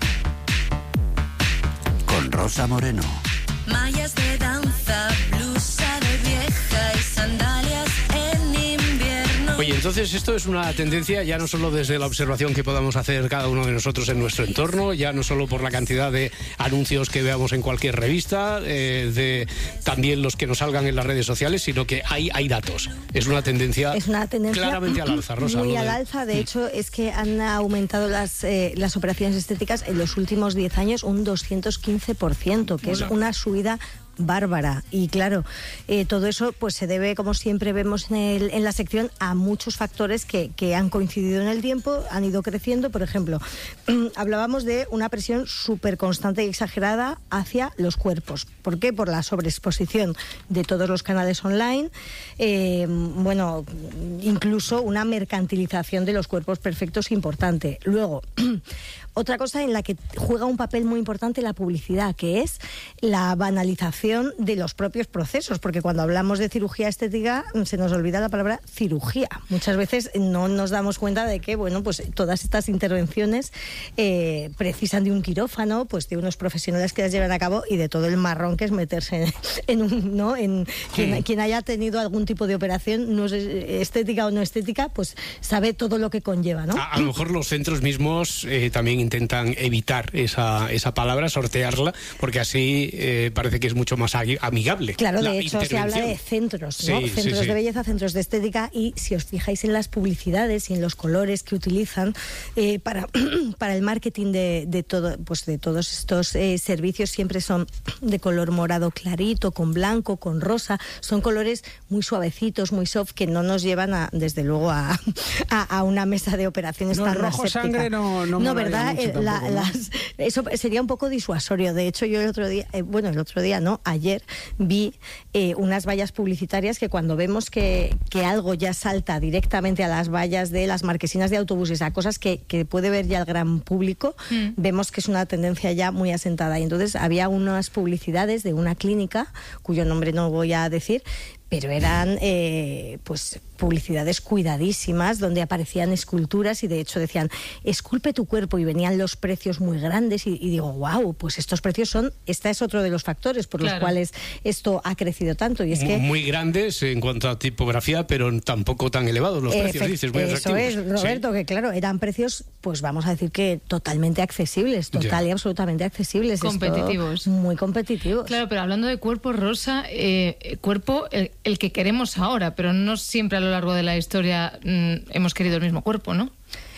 Speaker 16: con Rosa Moreno.
Speaker 17: Mallas de danza, blusa de vieja y sandalias en invierno.
Speaker 2: Oye, entonces esto es una tendencia ya no solo desde la observación que podamos hacer cada uno de nosotros en nuestro entorno, ya no solo por la cantidad de anuncios que veamos en cualquier revista, eh, de también los que nos salgan en las redes sociales, sino que hay, hay datos. Es una tendencia,
Speaker 3: es una tendencia
Speaker 2: claramente al alza, Rosa.
Speaker 3: Muy
Speaker 2: de...
Speaker 3: al alza, de hecho es que han aumentado las, eh, las operaciones estéticas en los últimos diez años un doscientos quince por ciento, que Hola. es una subida bárbara. Y claro, eh, todo eso pues se debe, como siempre vemos en, el, en la sección, a muchos factores que, que han coincidido en el tiempo, han ido creciendo. Por ejemplo, hablábamos de una presión súper constante y exagerada hacia los cuerpos. ¿Por qué? Por la sobreexposición de todos los canales online, eh, bueno, incluso una mercantilización de los cuerpos perfectos importante. Luego, otra cosa en la que juega un papel muy importante la publicidad, que es la banalización de los propios procesos, porque cuando hablamos de cirugía estética se nos olvida la palabra cirugía. Muchas veces no nos damos cuenta de que, bueno, pues todas estas intervenciones eh, precisan de un quirófano, pues de unos profesionales que las llevan a cabo y de todo el marrón que es meterse en, en un, ¿no? En quien, sí. quien haya tenido algún tipo de operación, no sé, estética o no estética, pues sabe todo lo que conlleva, ¿no?
Speaker 2: A, a lo mejor los centros mismos eh, también intentan evitar esa, esa palabra, sortearla, porque así eh, parece que es mucho más amigable.
Speaker 3: Claro, de hecho se habla de centros, ¿no?
Speaker 2: Sí,
Speaker 3: centros
Speaker 2: sí, sí.
Speaker 3: de belleza, centros de estética, y si os fijáis en las publicidades y en los colores que utilizan eh, para, para el marketing de, de, todo, pues de todos estos eh, servicios, siempre son de color morado clarito, con blanco, con rosa, son colores muy suavecitos, muy soft, que no nos llevan a, desde luego a, a, a una mesa de operaciones
Speaker 12: no,
Speaker 3: tan
Speaker 12: rojo
Speaker 3: aséptica.
Speaker 12: Sangre no, no,
Speaker 3: no ¿verdad?
Speaker 12: Mucho
Speaker 3: La,
Speaker 12: tampoco, ¿no?
Speaker 3: las, eso sería un poco disuasorio. De hecho, yo el otro día, eh, bueno, el otro día no, ayer vi eh, unas vallas publicitarias que cuando vemos que, que algo ya salta directamente a las vallas de las marquesinas de autobuses, a cosas que, que puede ver ya el gran público, mm. vemos que es una tendencia ya muy asentada. Y entonces había unas publicidades de una clínica, cuyo nombre no voy a decir, pero eran eh, pues publicidades cuidadísimas, donde aparecían esculturas y de hecho decían, esculpe tu cuerpo, y venían los precios muy grandes, y, y digo, wow, pues estos precios son, este es otro de los factores por claro. los cuales esto ha crecido tanto. Y es que
Speaker 2: muy grandes en cuanto a tipografía, pero tampoco tan elevados los precios, dices, muy
Speaker 3: eso
Speaker 2: atractivos.
Speaker 3: es, Roberto,
Speaker 2: sí.
Speaker 3: que claro, eran precios, pues vamos a decir que totalmente accesibles, total ya. y absolutamente accesibles.
Speaker 4: Competitivos.
Speaker 3: Esto, muy competitivos.
Speaker 4: Claro, pero hablando de cuerpo, Rosa, eh, cuerpo el, el que queremos ahora, pero no siempre a lo largo de la historia mmm, hemos querido el mismo cuerpo, ¿no?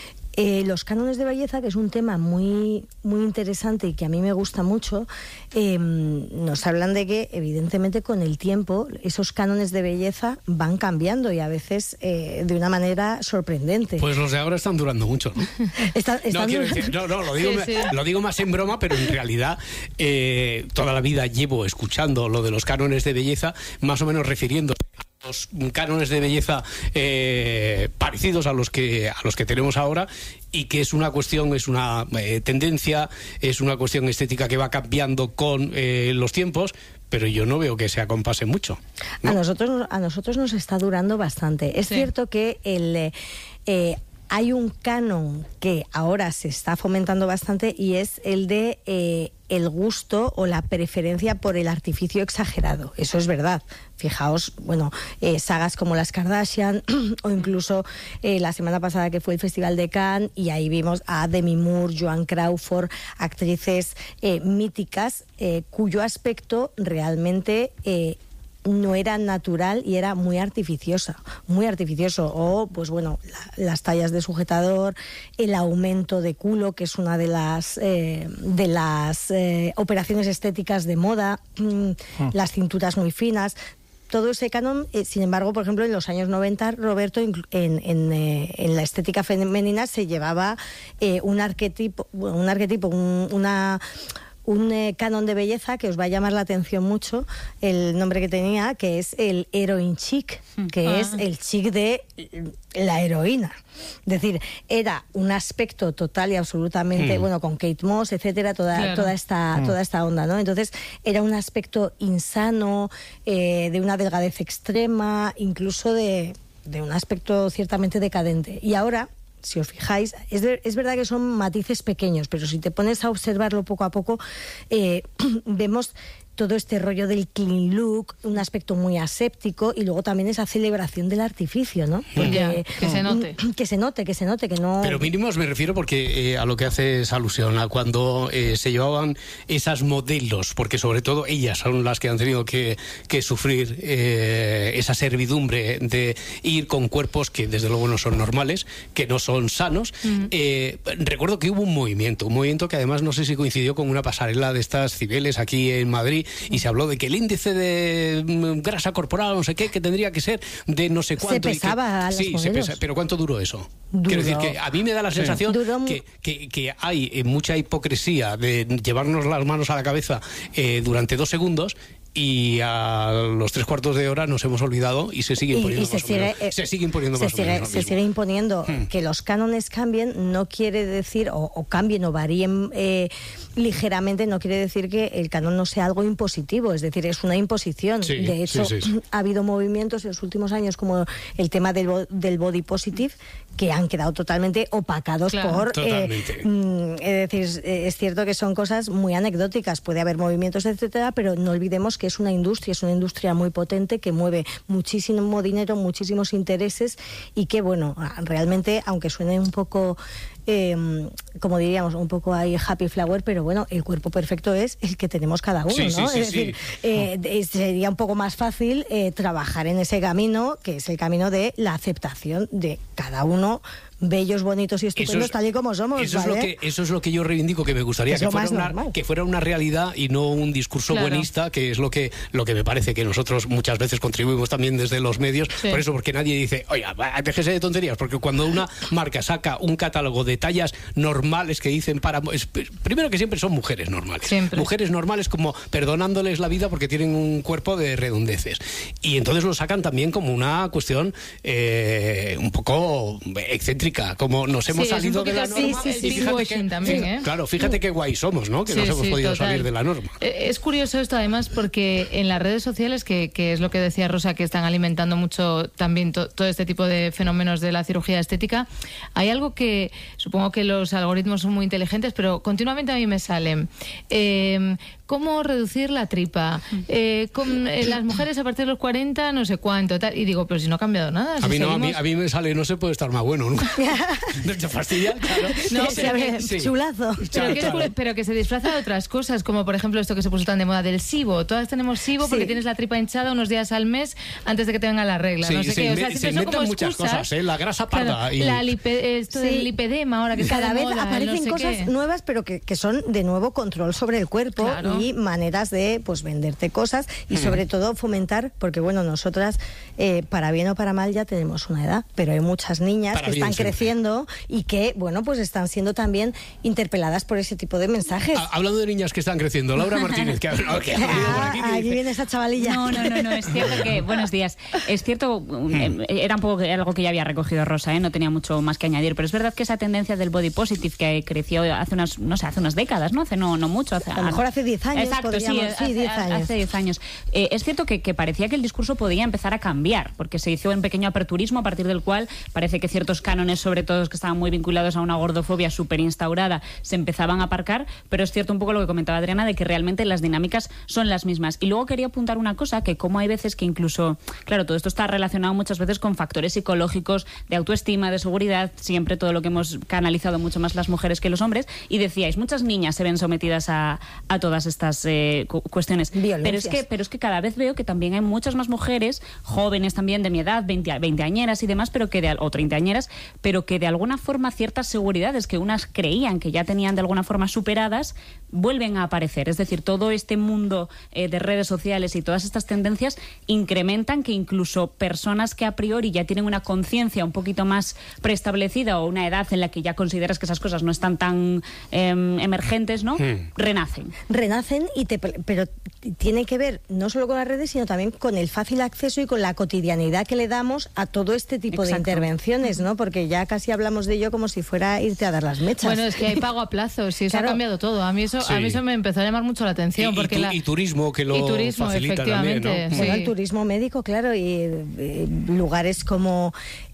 Speaker 3: Eh, los cánones de belleza, que es un tema muy, muy interesante y que a mí me gusta mucho, eh, nos hablan de que evidentemente con el tiempo esos cánones de belleza van cambiando y a veces eh, de una manera sorprendente.
Speaker 2: Pues los de ahora están durando mucho, ¿no?
Speaker 3: Está,
Speaker 2: no, quiero decir, no, no, lo digo, sí, sí. lo digo más en broma, pero en realidad eh, toda la vida llevo escuchando lo de los cánones de belleza, más o menos refiriendo los cánones de belleza eh, parecidos a los que a los que tenemos ahora, y que es una cuestión, es una eh, tendencia, es una cuestión estética que va cambiando con eh, los tiempos, pero yo no veo que se acompase mucho, ¿no?
Speaker 3: A nosotros a nosotros nos está durando bastante. Es sí. cierto que el eh, hay un canon que ahora se está fomentando bastante y es el de eh, el gusto o la preferencia por el artificio exagerado. Eso es verdad. Fijaos, bueno, eh, sagas como las Kardashian o incluso eh, la semana pasada que fue el Festival de Cannes, y ahí vimos a Demi Moore, Joan Crawford, actrices eh, míticas eh, cuyo aspecto realmente eh, no era natural y era muy artificiosa, muy artificioso. O, pues bueno, la, las tallas de sujetador, el aumento de culo, que es una de las eh, de las eh, operaciones estéticas de moda, mm, ah. las cinturas muy finas. Todo ese canon, eh, sin embargo, por ejemplo, en los años noventa, Roberto, en, en, eh, en la estética femenina se llevaba eh, un arquetipo, bueno, un arquetipo, un, una... un eh, canon de belleza que os va a llamar la atención mucho, el nombre que tenía, que es el heroin chic, que ah. es el chic de la heroína. Es decir, era un aspecto total y absolutamente, mm. bueno, con Kate Moss, etcétera, toda, claro. toda, esta, mm. toda esta onda, ¿no? Entonces, era un aspecto insano, eh, de una delgadez extrema, incluso de, de un aspecto ciertamente decadente. Y ahora, si os fijáis, es, de, es verdad que son matices pequeños, pero si te pones a observarlo poco a poco, eh, vemos todo este rollo del clean look, un aspecto muy aséptico, y luego también esa celebración del artificio, ¿no?
Speaker 4: Porque, ya, que se note.
Speaker 3: Que se note, que se note, que no...
Speaker 2: Pero mínimos me refiero porque eh, a lo que hace es alusión a cuando eh, se llevaban esas modelos, porque sobre todo ellas son las que han tenido que, que sufrir eh, esa servidumbre de ir con cuerpos que desde luego no son normales, que no son sanos. Mm. Eh, recuerdo que hubo un movimiento, un movimiento que además no sé si coincidió con una pasarela de estas Cibeles aquí en Madrid, y se habló de que el índice de grasa corporal, no sé qué, que tendría que ser de no sé cuánto.
Speaker 3: Se pesaba
Speaker 2: y que,
Speaker 3: a los
Speaker 2: sí,
Speaker 3: modelos.
Speaker 2: se pesa, pero ¿cuánto duró eso?
Speaker 3: Duró.
Speaker 2: Quiero decir que a mí me da la sensación sí. que, que, que hay mucha hipocresía de llevarnos las manos a la cabeza eh, durante dos segundos, y a los tres cuartos de hora nos hemos olvidado y se sigue imponiendo
Speaker 3: y, y se
Speaker 2: más
Speaker 3: sigue,
Speaker 2: o menos. Eh, se sigue imponiendo
Speaker 3: se
Speaker 2: más
Speaker 3: sigue,
Speaker 2: o menos
Speaker 3: se sigue imponiendo. Hmm. Que los cánones cambien no quiere decir, o, o cambien o varíen eh, ligeramente, no quiere decir que el canon no sea algo impositivo, es decir, es una imposición. Sí, de hecho, sí, sí, sí. ha habido movimientos en los últimos años como el tema del, del body positive, que han quedado totalmente opacados claro. por...
Speaker 2: Totalmente.
Speaker 3: Eh, es decir, es cierto que son cosas muy anecdóticas, puede haber movimientos, etcétera, pero no olvidemos que es una industria, es una industria muy potente que mueve muchísimo dinero, muchísimos intereses, y que, bueno, realmente, aunque suene un poco... Eh, como diríamos, un poco ahí happy flower, pero bueno, el cuerpo perfecto es el que tenemos cada uno, sí, ¿no?
Speaker 2: Sí, sí,
Speaker 3: es decir, sí. eh, sería un poco más fácil eh, trabajar en ese camino, que es el camino de la aceptación de cada uno, bellos, bonitos y estupendos, es, tal y como somos.
Speaker 2: Eso,
Speaker 3: ¿vale?
Speaker 2: es lo que, eso es lo que yo reivindico, que me gustaría que fuera, una, que fuera una realidad y no un discurso claro. buenista, que es lo que, lo que me parece que nosotros muchas veces contribuimos también desde los medios. Sí. Por eso, porque nadie dice, oye, déjese de tonterías, porque cuando una marca saca un catálogo de tallas normales que dicen para... Es, primero que siempre son mujeres normales.
Speaker 4: Siempre.
Speaker 2: Mujeres normales como perdonándoles la vida porque tienen un cuerpo de redondeces. Y entonces lo sacan también como una cuestión eh, un poco excéntrica, como nos hemos
Speaker 4: sí,
Speaker 2: salido de la norma.
Speaker 4: Sí, sí, sí, y fíjate que,
Speaker 2: también, ¿eh? Claro, fíjate qué guay somos, ¿no? Que sí, nos hemos sí, podido total. salir de la norma.
Speaker 4: Es curioso esto además porque en las redes sociales, que, que es lo que decía Rosa, que están alimentando mucho también to, todo este tipo de fenómenos de la cirugía estética, hay algo que supongo que los algoritmos son muy inteligentes, pero continuamente a mí me salen eh, cómo reducir la tripa, eh, con eh, las mujeres a partir de los cuarenta, no sé cuánto, tal, y digo, pero si no ha cambiado nada. Si
Speaker 2: a, mí no,
Speaker 4: seguimos...
Speaker 2: a, mí, a mí me sale, no se puede estar más bueno nunca. ¿No te fastidia? Claro.
Speaker 3: No, sí, pero, sí. Chulazo.
Speaker 4: Pero que, es, pero que se disfraza de otras cosas, como por ejemplo esto que se puso tan de moda del SIBO. Todas tenemos SIBO sí. porque tienes la tripa hinchada unos días al mes antes de que te venga la regla.
Speaker 2: Sí,
Speaker 4: no sé
Speaker 2: se
Speaker 4: qué.
Speaker 2: O sea,
Speaker 4: se,
Speaker 2: se inventan muchas
Speaker 4: excusas,
Speaker 2: cosas, ¿eh? La grasa parda.
Speaker 4: Claro,
Speaker 2: y...
Speaker 4: la lipe, esto sí. del lipedema ahora que
Speaker 3: cada
Speaker 4: está
Speaker 3: vez
Speaker 4: moda,
Speaker 3: aparecen
Speaker 4: no sé
Speaker 3: cosas
Speaker 4: qué.
Speaker 3: nuevas, pero que, que son de nuevo control sobre el cuerpo claro. y maneras de pues venderte cosas y mm. sobre todo fomentar, porque bueno, nosotras eh, para bien o para mal ya tenemos una edad, pero hay muchas niñas para que están siempre. creciendo y que bueno, pues están siendo también interpeladas por ese tipo de mensajes.
Speaker 2: Ah, hablando de niñas que están creciendo, Laura Martínez, que, ha, que ha
Speaker 3: ah, aquí, aquí viene esa chavalilla.
Speaker 18: No, no, no, no, es cierto que, buenos días, es cierto, mm. era un poco algo que ya había recogido Rosa, ¿eh? No tenía mucho más que añadir, pero es verdad que esa tendencia del body positive que creció hace unas, no sé, hace unas décadas, ¿no? Hace no, no mucho. Hace,
Speaker 3: a lo mejor hace diez años.
Speaker 18: Exacto, sí,
Speaker 3: sí diez años.
Speaker 18: Hace diez años. Eh, es cierto que, que parecía que el discurso podía empezar a cambiar, porque se hizo un pequeño aperturismo a partir del cual parece que ciertos cánones varones, sobre todo, que estaban muy vinculados a una gordofobia súper instaurada, se empezaban a aparcar, pero es cierto un poco lo que comentaba Adriana, de que realmente las dinámicas son las mismas. Y luego quería apuntar una cosa, que como hay veces que incluso, claro, todo esto está relacionado muchas veces con factores psicológicos, de autoestima, de seguridad, siempre todo lo que hemos canalizado mucho más las mujeres que los hombres, y decíais, muchas niñas se ven sometidas a, a todas estas eh, cu cuestiones. Pero es, que, pero es que cada vez veo que también hay muchas más mujeres, jóvenes también de mi edad, veinte, veinteañeras y demás, pero que de, o treintañeras, pero que de alguna forma ciertas seguridades que unas creían que ya tenían de alguna forma superadas, vuelven a aparecer. Es decir, todo este mundo eh, de redes sociales y todas estas tendencias incrementan que incluso personas que a priori ya tienen una conciencia un poquito más preestablecida o una edad en la que ya consideras que esas cosas no están tan eh, emergentes, ¿no? Hmm. Renacen.
Speaker 3: Renacen, y te, pero tiene que ver no solo con las redes, sino también con el fácil acceso y con la cotidianidad que le damos a todo este tipo Exacto. de intervenciones, ¿no? Porque ya casi hablamos de ello como si fuera irte a dar las mechas.
Speaker 4: Bueno, es que hay pago a plazos y eso
Speaker 3: Claro.
Speaker 4: ha cambiado todo. A mí eso,
Speaker 2: Sí.
Speaker 4: a mí eso me empezó a llamar mucho la atención.
Speaker 2: Y,
Speaker 4: porque
Speaker 2: y, tu,
Speaker 4: la...
Speaker 2: y turismo que lo
Speaker 4: y turismo,
Speaker 2: facilita también, ¿no?
Speaker 4: efectivamente,
Speaker 3: Bueno,
Speaker 4: sí.
Speaker 3: el turismo médico, claro, y eh, lugares como,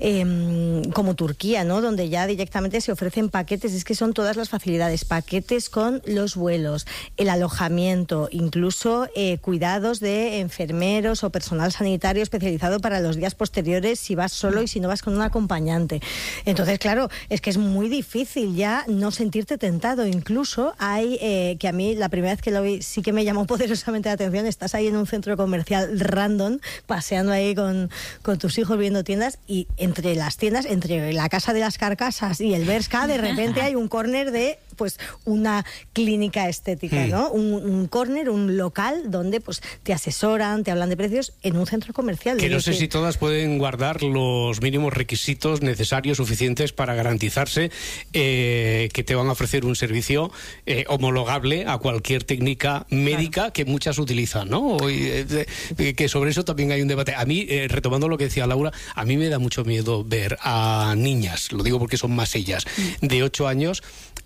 Speaker 3: eh, como Turquía, ¿no? Donde ya directamente se ofrecen paquetes, es que son todas las facilidades, paquetes con los vuelos, el alojamiento, incluso eh, cuidados de enfermeros o personal sanitario especializado para los días posteriores si vas solo y si no vas con un acompañante. Entonces, claro, es que es muy difícil ya no sentirte tentado. Incluso hay, eh, que a mí la primera vez que lo vi sí que me llamó poderosamente la atención, estás ahí en un centro comercial random, paseando ahí con, con tus hijos viendo tiendas, y entre las tiendas, entre la Casa de las Carcasas y el Bershka, de repente hay un córner de pues una clínica estética, ¿no? Un, un córner, un local donde pues te asesoran, te hablan de precios en un centro comercial.
Speaker 2: Que
Speaker 3: Es
Speaker 2: no sé
Speaker 3: decir,
Speaker 2: si todas pueden guardar los mínimos requisitos necesarios, suficientes para garantizarse eh, que te van a ofrecer un servicio eh, homologable a cualquier técnica médica claro. que muchas utilizan, ¿no? Y, eh, que sobre eso también hay un debate. A mí, eh, retomando lo que decía Laura, a mí me da mucho miedo ver a niñas, lo digo porque son más ellas, de ocho años,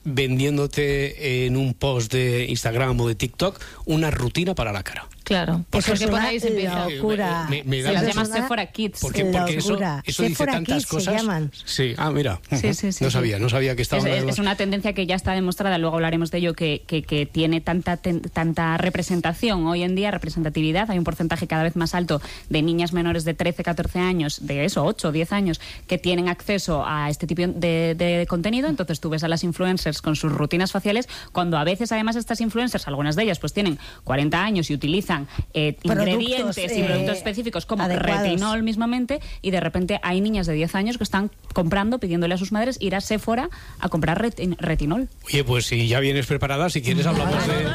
Speaker 2: vendiéndote en un post de Instagram o de TikTok una rutina para la cara.
Speaker 4: Claro,
Speaker 3: pues
Speaker 4: porque por ahí se empieza.
Speaker 3: Locura.
Speaker 2: Me, me da
Speaker 18: Se las
Speaker 2: mucho-
Speaker 18: llama Sephora Kids.
Speaker 2: Porque, porque eso, eso dice
Speaker 3: Sephora
Speaker 2: tantas
Speaker 3: Kids se
Speaker 2: cosas.
Speaker 3: llaman.
Speaker 2: Sí, ah, mira.
Speaker 18: Sí, sí, sí,
Speaker 2: no
Speaker 18: sí.
Speaker 2: sabía, no sabía que estaba.
Speaker 18: Es, es- es una tendencia que ya está demostrada, luego hablaremos de ello, que, que, que tiene tanta, ten- tanta representación hoy en día, representatividad. Hay un porcentaje cada vez más alto de niñas menores de trece, catorce años, de eso, ocho, diez años, que tienen acceso a este tipo de, de contenido. Entonces tú ves a las influencers con sus rutinas faciales, cuando a veces además estas influencers, algunas de ellas pues tienen cuarenta años y utilizan eh,
Speaker 3: Productos,
Speaker 18: ingredientes y
Speaker 3: eh,
Speaker 18: productos específicos como
Speaker 3: adecuados.
Speaker 18: retinol mismamente, y de repente hay niñas de diez años que están comprando, pidiéndole a sus madres ir a Sephora a comprar retin- retinol.
Speaker 2: Oye, pues si ya vienes preparada, si quieres hablamos de...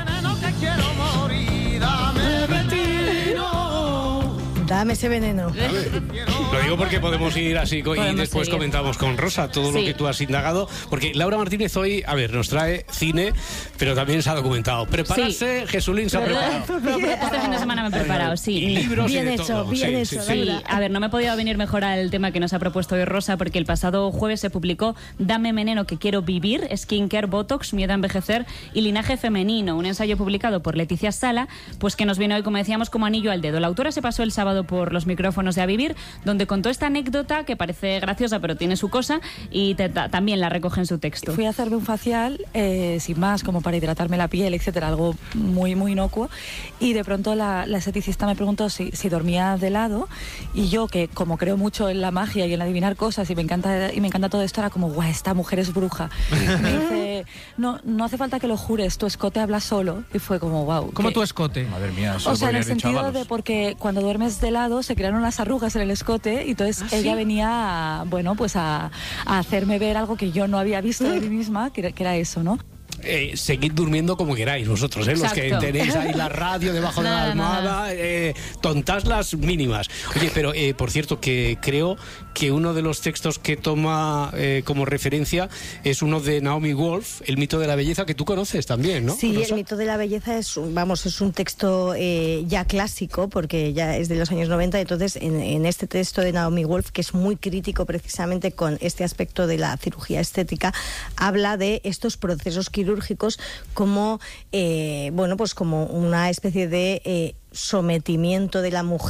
Speaker 3: Dame ese veneno.
Speaker 2: Lo digo porque podemos ir así co- y
Speaker 18: Podemos
Speaker 2: después
Speaker 18: seguir.
Speaker 2: comentamos con Rosa todo lo
Speaker 18: Sí.
Speaker 2: que tú has indagado, porque Laura Martínez hoy, a ver, nos trae cine, pero también se ha documentado. Prepararse, Jesulín se ha preparado.
Speaker 18: Este fin de semana me he preparado, sí.
Speaker 2: Y libros y
Speaker 3: Bien
Speaker 2: de
Speaker 3: hecho,
Speaker 2: todo.
Speaker 3: bien
Speaker 2: Sí,
Speaker 3: hecho,
Speaker 2: sí, sí.
Speaker 18: Sí, a ver, no me ha podido venir mejor al tema que nos ha propuesto hoy Rosa, porque el pasado jueves se publicó Dame veneno que quiero vivir, Skincare, Botox, Miedo a envejecer y Linaje femenino, un ensayo publicado por Leticia Sala, pues que nos viene hoy, como decíamos, como anillo al dedo. La autora se pasó el sábado por los micrófonos de A Vivir, donde contó esta anécdota que parece graciosa, pero tiene su cosa, y te- ta- también la recoge en su texto.
Speaker 19: Fui a hacerme un facial, eh, sin más, como para hidratarme la piel, etcétera, algo muy, muy inocuo. Y de pronto la, la esteticista me preguntó si, si dormía de lado. Y yo, que como creo mucho en la magia y en adivinar cosas y me encanta, y me encanta todo esto, era como, guau, esta mujer es bruja. Me dice, no, no hace falta que lo jures, tu escote habla solo. Y fue como, wow.
Speaker 12: ¿Cómo tu escote? Madre mía,
Speaker 19: O sea, en el sentido de porque cuando duermes de lado se crearon unas arrugas en el escote y entonces
Speaker 12: ¿Ah,
Speaker 19: ella
Speaker 12: sí?
Speaker 19: venía a, bueno, pues a, a hacerme ver algo que yo no había visto de mí misma, que era, que era eso, ¿no?
Speaker 2: Eh, seguid durmiendo como queráis vosotros, ¿eh? Los que
Speaker 19: Exacto.
Speaker 2: tenéis ahí la radio debajo de la
Speaker 19: Nada,
Speaker 2: almohada,
Speaker 19: nada.
Speaker 2: eh, tontas las mínimas. Oye, pero eh, por cierto, que creo que uno de los textos que toma eh, como referencia es uno de Naomi Wolf, El mito de la belleza, que tú conoces también, ¿no?
Speaker 3: Sí,
Speaker 2: Rosa?
Speaker 3: El mito de la belleza es, un- vamos, es un texto eh, ya clásico, porque ya es de los años noventa. Entonces, en, en este texto de Naomi Wolf, que es muy crítico precisamente con este aspecto de la cirugía estética, habla de estos procesos quirúrgicos como, eh, bueno, pues como una especie de eh, sometimiento de la mujer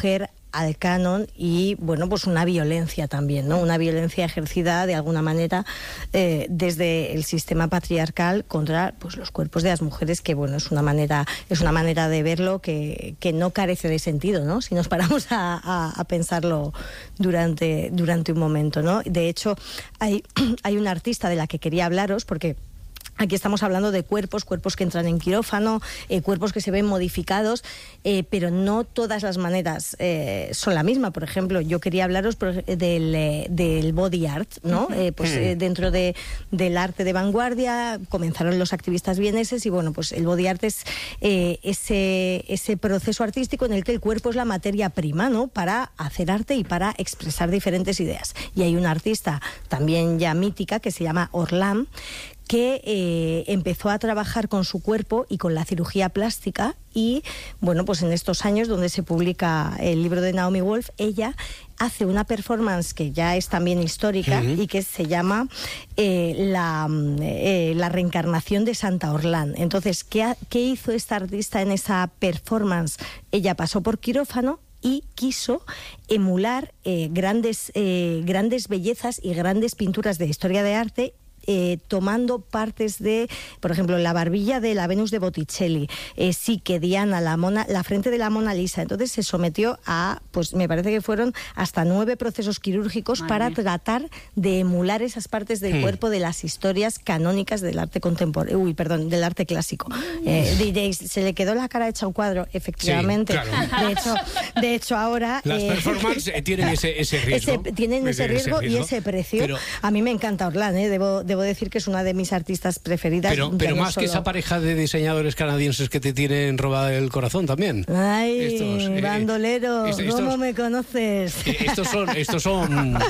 Speaker 3: al canon y, bueno, pues una violencia también, ¿no? Una violencia ejercida de alguna manera eh, desde el sistema patriarcal contra, pues, los cuerpos de las mujeres, que, bueno, es una manera, es una manera de verlo que, que no carece de sentido, ¿no? Si nos paramos a, a, a pensarlo durante, durante un momento, ¿no? De hecho, hay, hay una artista de la que quería hablaros, porque aquí estamos hablando de cuerpos, cuerpos que entran en quirófano, eh, cuerpos que se ven modificados, eh, pero no todas las maneras eh, son la misma. Por ejemplo, yo quería hablaros por, del, eh, del body art, ¿no? Eh, pues eh, dentro de, del arte de vanguardia comenzaron los activistas vieneses y, bueno, pues el body art es eh, ese, ese proceso artístico en el que el cuerpo es la materia prima, ¿no? Para hacer arte y para expresar diferentes ideas. Y hay una artista también ya mítica que se llama Orlam, que eh, empezó a trabajar con su cuerpo y con la cirugía plástica y, bueno, pues en estos años donde se publica el libro de Naomi Wolf, ella hace una performance que ya es también histórica uh-huh. y que se llama eh, la, eh, la reencarnación de Santa Orlán. Entonces, ¿qué, ha, ¿qué hizo esta artista en esa performance? Ella pasó por quirófano y quiso emular eh, grandes, eh, grandes bellezas y grandes pinturas de historia de arte, Eh, tomando partes de, por ejemplo, la barbilla de la Venus de Botticelli, eh, Psique, Diana, la, Mona, la frente de la Mona Lisa. Entonces se sometió a, pues me parece que fueron hasta nueve procesos quirúrgicos Madre. para tratar de emular esas partes del hmm. cuerpo de las historias canónicas del arte contemporáneo, uy, perdón, del arte clásico. Eh, diréis, ¿se le quedó la cara hecha un cuadro? Efectivamente. Sí, claro. De hecho, de hecho ahora...
Speaker 2: Las eh, performances tienen ese, ese riesgo.
Speaker 3: Ese, tienen ese, ese, riesgo ese riesgo y ese precio. Pero, a mí me encanta Orlán, eh, debo, debo decir que es una de mis artistas preferidas.
Speaker 2: Pero, pero
Speaker 3: no
Speaker 2: más
Speaker 3: solo...
Speaker 2: que esa pareja de diseñadores canadienses que te tienen robado el corazón también.
Speaker 3: Ay,
Speaker 2: estos, eh,
Speaker 3: bandolero, estos, ¿cómo me conoces?
Speaker 2: Eh, estos son, estos son,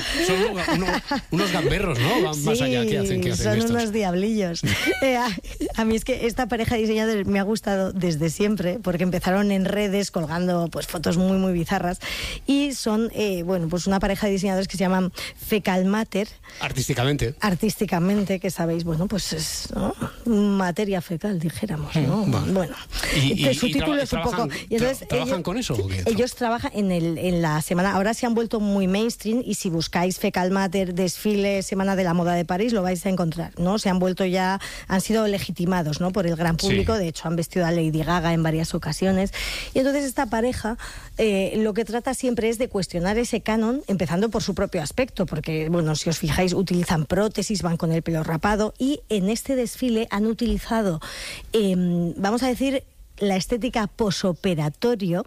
Speaker 2: son unos, unos gamberros, ¿no? Van
Speaker 3: sí,
Speaker 2: más allá. ¿Qué hacen? ¿Qué hacen
Speaker 3: son
Speaker 2: estos?
Speaker 3: unos diablillos. eh, a, a mí es que esta pareja de diseñadores me ha gustado desde siempre, porque empezaron en redes colgando pues fotos muy, muy bizarras. Y son, eh, bueno, pues una pareja de diseñadores que se llaman Fecal Matter.
Speaker 2: Artísticamente.
Speaker 3: Artísticamente, que sabéis, bueno, pues es, ¿no?, materia fecal, dijéramos, ¿no?
Speaker 2: Mm,
Speaker 3: bueno,
Speaker 2: y, y,
Speaker 3: su
Speaker 2: y
Speaker 3: título
Speaker 2: traba,
Speaker 3: es un poco...
Speaker 2: Trabajan,
Speaker 3: y entonces,
Speaker 2: tra ¿trabajan
Speaker 3: ellos,
Speaker 2: con eso? ¿O qué?
Speaker 3: Ellos trabajan en, el, en la semana... Ahora se han vuelto muy mainstream y si buscáis Fecal Matter, desfile, Semana de la Moda de París, lo vais a encontrar, ¿no? Se han vuelto ya... Han sido legitimados, ¿no?, por el gran público. Sí. De hecho, han vestido a Lady Gaga en varias ocasiones. Y entonces esta pareja eh, lo que trata siempre es de cuestionar ese canon, empezando por su propio aspecto, porque, bueno, si os fijáis, utilizan prótesis, van con el pelo rapado y en este desfile han utilizado, eh, vamos a decir, la estética posoperatorio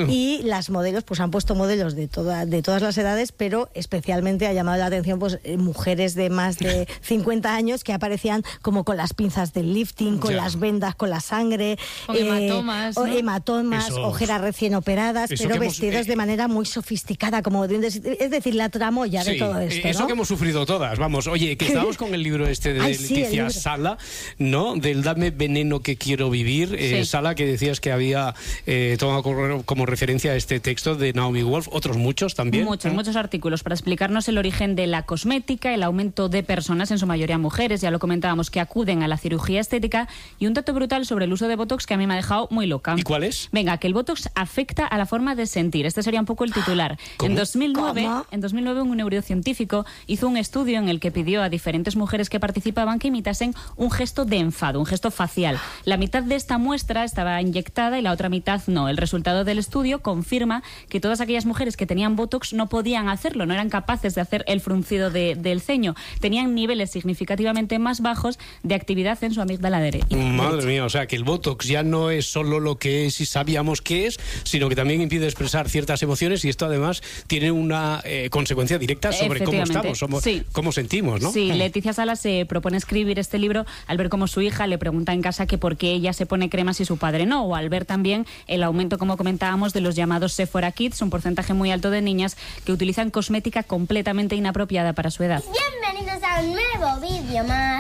Speaker 3: y las modelos, pues han puesto modelos de, toda, de todas las edades, pero especialmente ha llamado la atención pues eh, mujeres de más de cincuenta años que aparecían como con las pinzas del lifting, con ya. las vendas, con la sangre,
Speaker 4: con eh, hematomas,
Speaker 3: o
Speaker 4: ¿no?
Speaker 3: hematomas, Eso. ojeras recién operadas, Eso pero vestidos hemos, eh, de manera muy sofisticada, como de, es decir, la tramoya sí, de todo esto,
Speaker 2: eso, ¿no? Que hemos sufrido todas, vamos. Oye, que estábamos con el libro este de Ay, Leticia sí, Sala, ¿no? Del Dame veneno que quiero vivir, sí. eh, Sala, que decías que había eh, tomado como, como referencia este texto de Naomi Wolf, otros muchos también.
Speaker 18: Muchos,
Speaker 2: ¿eh?
Speaker 18: muchos artículos para explicarnos el origen de la cosmética, el aumento de personas, en su mayoría mujeres, ya lo comentábamos, que acuden a la cirugía estética, y un dato brutal sobre el uso de Botox que a mí me ha dejado muy loca.
Speaker 2: ¿Y cuál es?
Speaker 18: Venga, que el Botox afecta a la forma de sentir. Este sería un poco el titular.
Speaker 2: ¿Cómo?
Speaker 18: En dos mil nueve,
Speaker 3: ¿Cómo?
Speaker 18: en dos mil nueve un neurocientífico hizo un estudio en el que pidió a diferentes mujeres que participaban que imitasen un gesto de enfado, un gesto facial. La mitad de esta muestra estaba inyectada y la otra mitad no. El resultado del estudio confirma que todas aquellas mujeres que tenían Botox no podían hacerlo, no eran capaces de hacer el fruncido de, del ceño. Tenían niveles significativamente más bajos de actividad en su amígdala derecha.
Speaker 2: Madre mía, o sea que el Botox ya no es solo lo que es y sabíamos que es, sino que también impide expresar ciertas emociones, y esto además tiene una eh, consecuencia directa sobre cómo estamos, somos, sí. cómo sentimos, ¿no?
Speaker 18: Sí, Leticia Sala se propone escribir este libro al ver cómo su hija le pregunta en casa que por qué ella se pone cremas y su padre no, o al ver también el aumento, como comentábamos, de los llamados Sephora Kids, un porcentaje muy alto de niñas que utilizan cosmética completamente inapropiada para su edad.
Speaker 20: Bienvenidos a un nuevo vídeo más.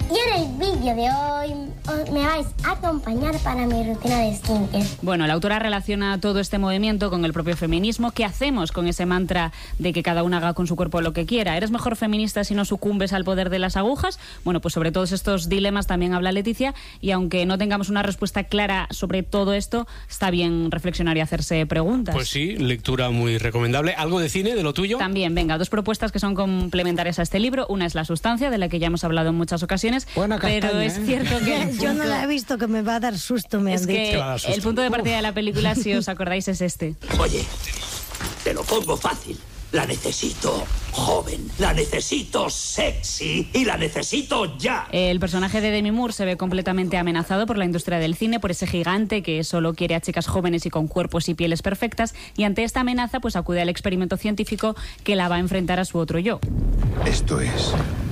Speaker 20: Y en el vídeo de hoy os- me vais a acompañar para mi rutina de skincare.
Speaker 18: Bueno, la autora relaciona todo este movimiento con el propio feminismo. ¿Qué hacemos con ese mantra de que cada una haga con su cuerpo lo que quiera? ¿Eres mejor feminista si no sucumbes al poder de las agujas? Bueno, pues sobre todos estos dilemas también habla Leticia, y aunque no tengamos una respuesta clara sobre todo esto, está bien reflexionar y hacerse preguntas.
Speaker 2: Pues sí, lectura muy recomendable. ¿Algo de cine, de lo tuyo?
Speaker 18: También, venga, dos propuestas que son complementarias a este libro. Una es La sustancia, de la que ya hemos hablado en muchas ocasiones.
Speaker 12: Buena
Speaker 18: pero
Speaker 12: castaña,
Speaker 18: es
Speaker 12: ¿eh?
Speaker 18: cierto que...
Speaker 3: Yo no la he visto, que me va a dar susto, me
Speaker 18: Es
Speaker 3: han
Speaker 18: que
Speaker 3: dicho.
Speaker 18: el punto de partida de la película, si os acordáis, es este.
Speaker 11: Oye, te lo pongo fácil. La necesito joven, la necesito sexy y la necesito ya.
Speaker 18: El personaje de Demi Moore se ve completamente amenazado por la industria del cine, por ese gigante que solo quiere a chicas jóvenes y con cuerpos y pieles perfectas, y ante esta amenaza pues acude al experimento científico que la va a enfrentar a su otro yo.
Speaker 21: Esto es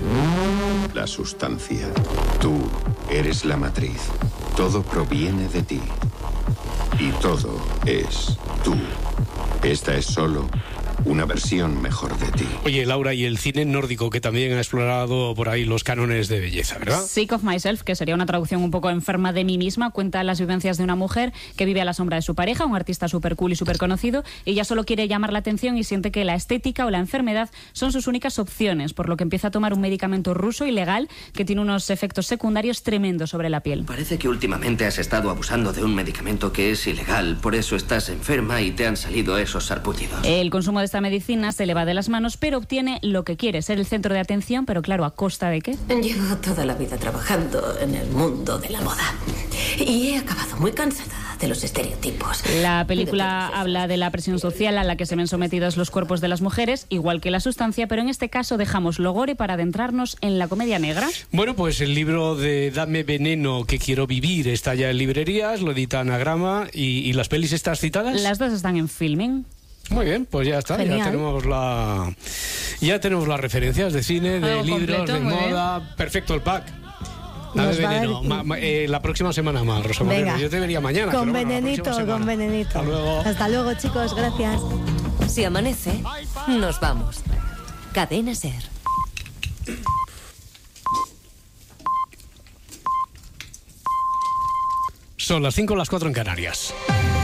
Speaker 21: la sustancia. Tú eres la matriz. Todo proviene de ti. Y todo es tú. Esta es solo una versión mejor de ti.
Speaker 2: Oye, Laura, y el cine nórdico, que también ha explorado por ahí los cánones de belleza, ¿verdad?
Speaker 18: Sick of Myself, que sería una traducción un poco enferma de mí misma, cuenta las vivencias de una mujer que vive a la sombra de su pareja, un artista súper cool y súper conocido. Ella solo quiere llamar la atención y siente que la estética o la enfermedad son sus únicas opciones, por lo que empieza a tomar un medicamento ruso ilegal que tiene unos efectos secundarios tremendos sobre la piel.
Speaker 22: Parece que últimamente has estado abusando de un medicamento que es ilegal, por eso estás enferma y te han salido esos sarpullidos.
Speaker 18: El consumo de esta medicina se le va de las manos, pero obtiene lo que quiere, ser el centro de atención, pero claro, ¿a costa de qué?
Speaker 23: Llevo toda la vida trabajando en el mundo de la moda y he acabado muy cansada de los estereotipos.
Speaker 18: La película habla de la presión social a la que se ven sometidos los cuerpos de las mujeres, igual que La sustancia, pero en este caso dejamos lo gore para adentrarnos en la comedia negra.
Speaker 2: Bueno, pues el libro de Dame veneno que quiero vivir está ya en librerías, lo edita Anagrama, y, y las pelis estas citadas.
Speaker 18: Las dos están en Filming.
Speaker 2: Muy bien, pues ya está,
Speaker 18: Genial.
Speaker 2: ya tenemos la ya tenemos las referencias de cine, de
Speaker 4: Algo
Speaker 2: libros,
Speaker 4: completo,
Speaker 2: de
Speaker 4: muy
Speaker 2: moda. Perfecto el pack. Dame
Speaker 3: Nos va a
Speaker 2: veneno.
Speaker 3: dar-
Speaker 2: Ma- ma- eh, la próxima semana más, Rosa
Speaker 3: Venga.
Speaker 2: Moreno. Yo te vería mañana.
Speaker 3: Con
Speaker 2: pero bueno, la
Speaker 3: venenito,
Speaker 2: próxima semana.
Speaker 3: con venenito.
Speaker 2: Hasta luego.
Speaker 3: Hasta luego, chicos, gracias.
Speaker 7: Si amanece, nos vamos. Cadena Ser.
Speaker 2: Son las cinco, las cuatro en Canarias.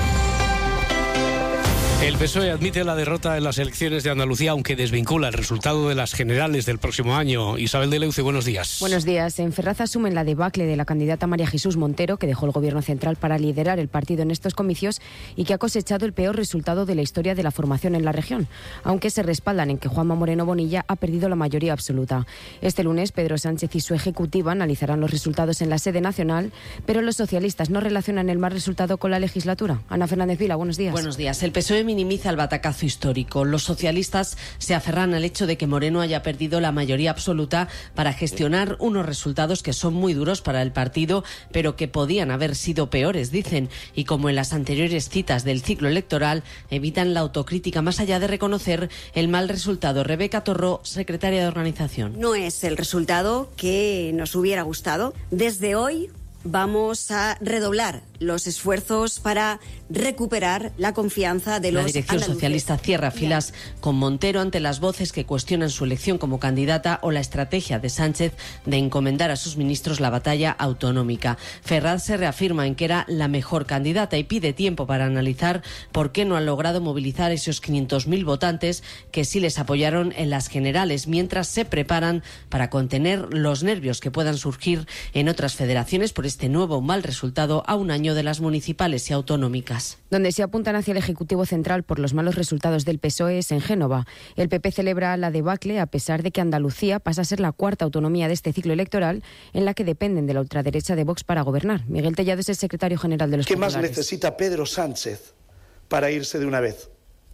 Speaker 2: El P S O E admite la derrota en las elecciones de Andalucía, aunque desvincula el resultado de las generales del próximo año. Isabel de Leuce, buenos días.
Speaker 24: Buenos días. En Ferraz asumen la debacle de la candidata María Jesús Montero, que dejó el gobierno central para liderar el partido en estos comicios y que ha cosechado el peor resultado de la historia de la formación en la región, aunque se respaldan en que Juanma Moreno Bonilla ha perdido la mayoría absoluta. Este lunes, Pedro Sánchez y su ejecutiva analizarán los resultados en la sede nacional, pero los socialistas no relacionan el mal resultado con la legislatura. Ana Fernández Vila, buenos días.
Speaker 25: Buenos días. El P S O E minimiza el batacazo histórico. Los socialistas se aferran al hecho de que Moreno haya perdido la mayoría absoluta para gestionar unos resultados que son muy duros para el partido, pero que podían haber sido peores, dicen, y como en las anteriores citas del ciclo electoral, evitan la autocrítica más allá de reconocer el mal resultado. Rebeca Torró, secretaria de organización.
Speaker 26: No es el resultado que nos hubiera gustado. Desde hoy vamos a redoblar los esfuerzos para recuperar la confianza de los
Speaker 25: La dirección
Speaker 26: andaluces.
Speaker 25: socialista cierra filas con Montero ante las voces que cuestionan su elección como candidata o la estrategia de Sánchez de encomendar a sus ministros la batalla autonómica. Ferraz se reafirma en que era la mejor candidata y pide tiempo para analizar por qué no han logrado movilizar esos quinientos mil votantes que sí les apoyaron en las generales, mientras se preparan para contener los nervios que puedan surgir en otras federaciones por este nuevo mal resultado a un año de las municipales y autonómicas.
Speaker 24: Donde se apuntan hacia el Ejecutivo Central por los malos resultados del P S O E es en Génova. El P P celebra la debacle a pesar de que Andalucía pasa a ser la cuarta autonomía de este ciclo electoral en la que dependen de la ultraderecha de Vox para gobernar. Miguel Tellado es el secretario general de los
Speaker 27: ¿Qué más
Speaker 24: populares.
Speaker 27: necesita Pedro Sánchez para irse de una vez?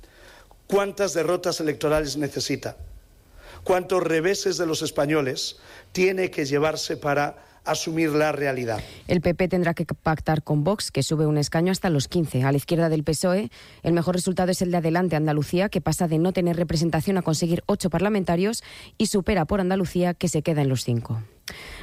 Speaker 27: ¿Cuántas derrotas electorales necesita? ¿Cuántos reveses de los españoles tiene que llevarse para asumir la realidad?
Speaker 24: El P P tendrá que pactar con Vox, que sube un escaño hasta los quince. A la izquierda del P S O E, el mejor resultado es el de Adelante Andalucía, que pasa de no tener representación a conseguir ocho parlamentarios y supera por Andalucía, que se queda en los cinco.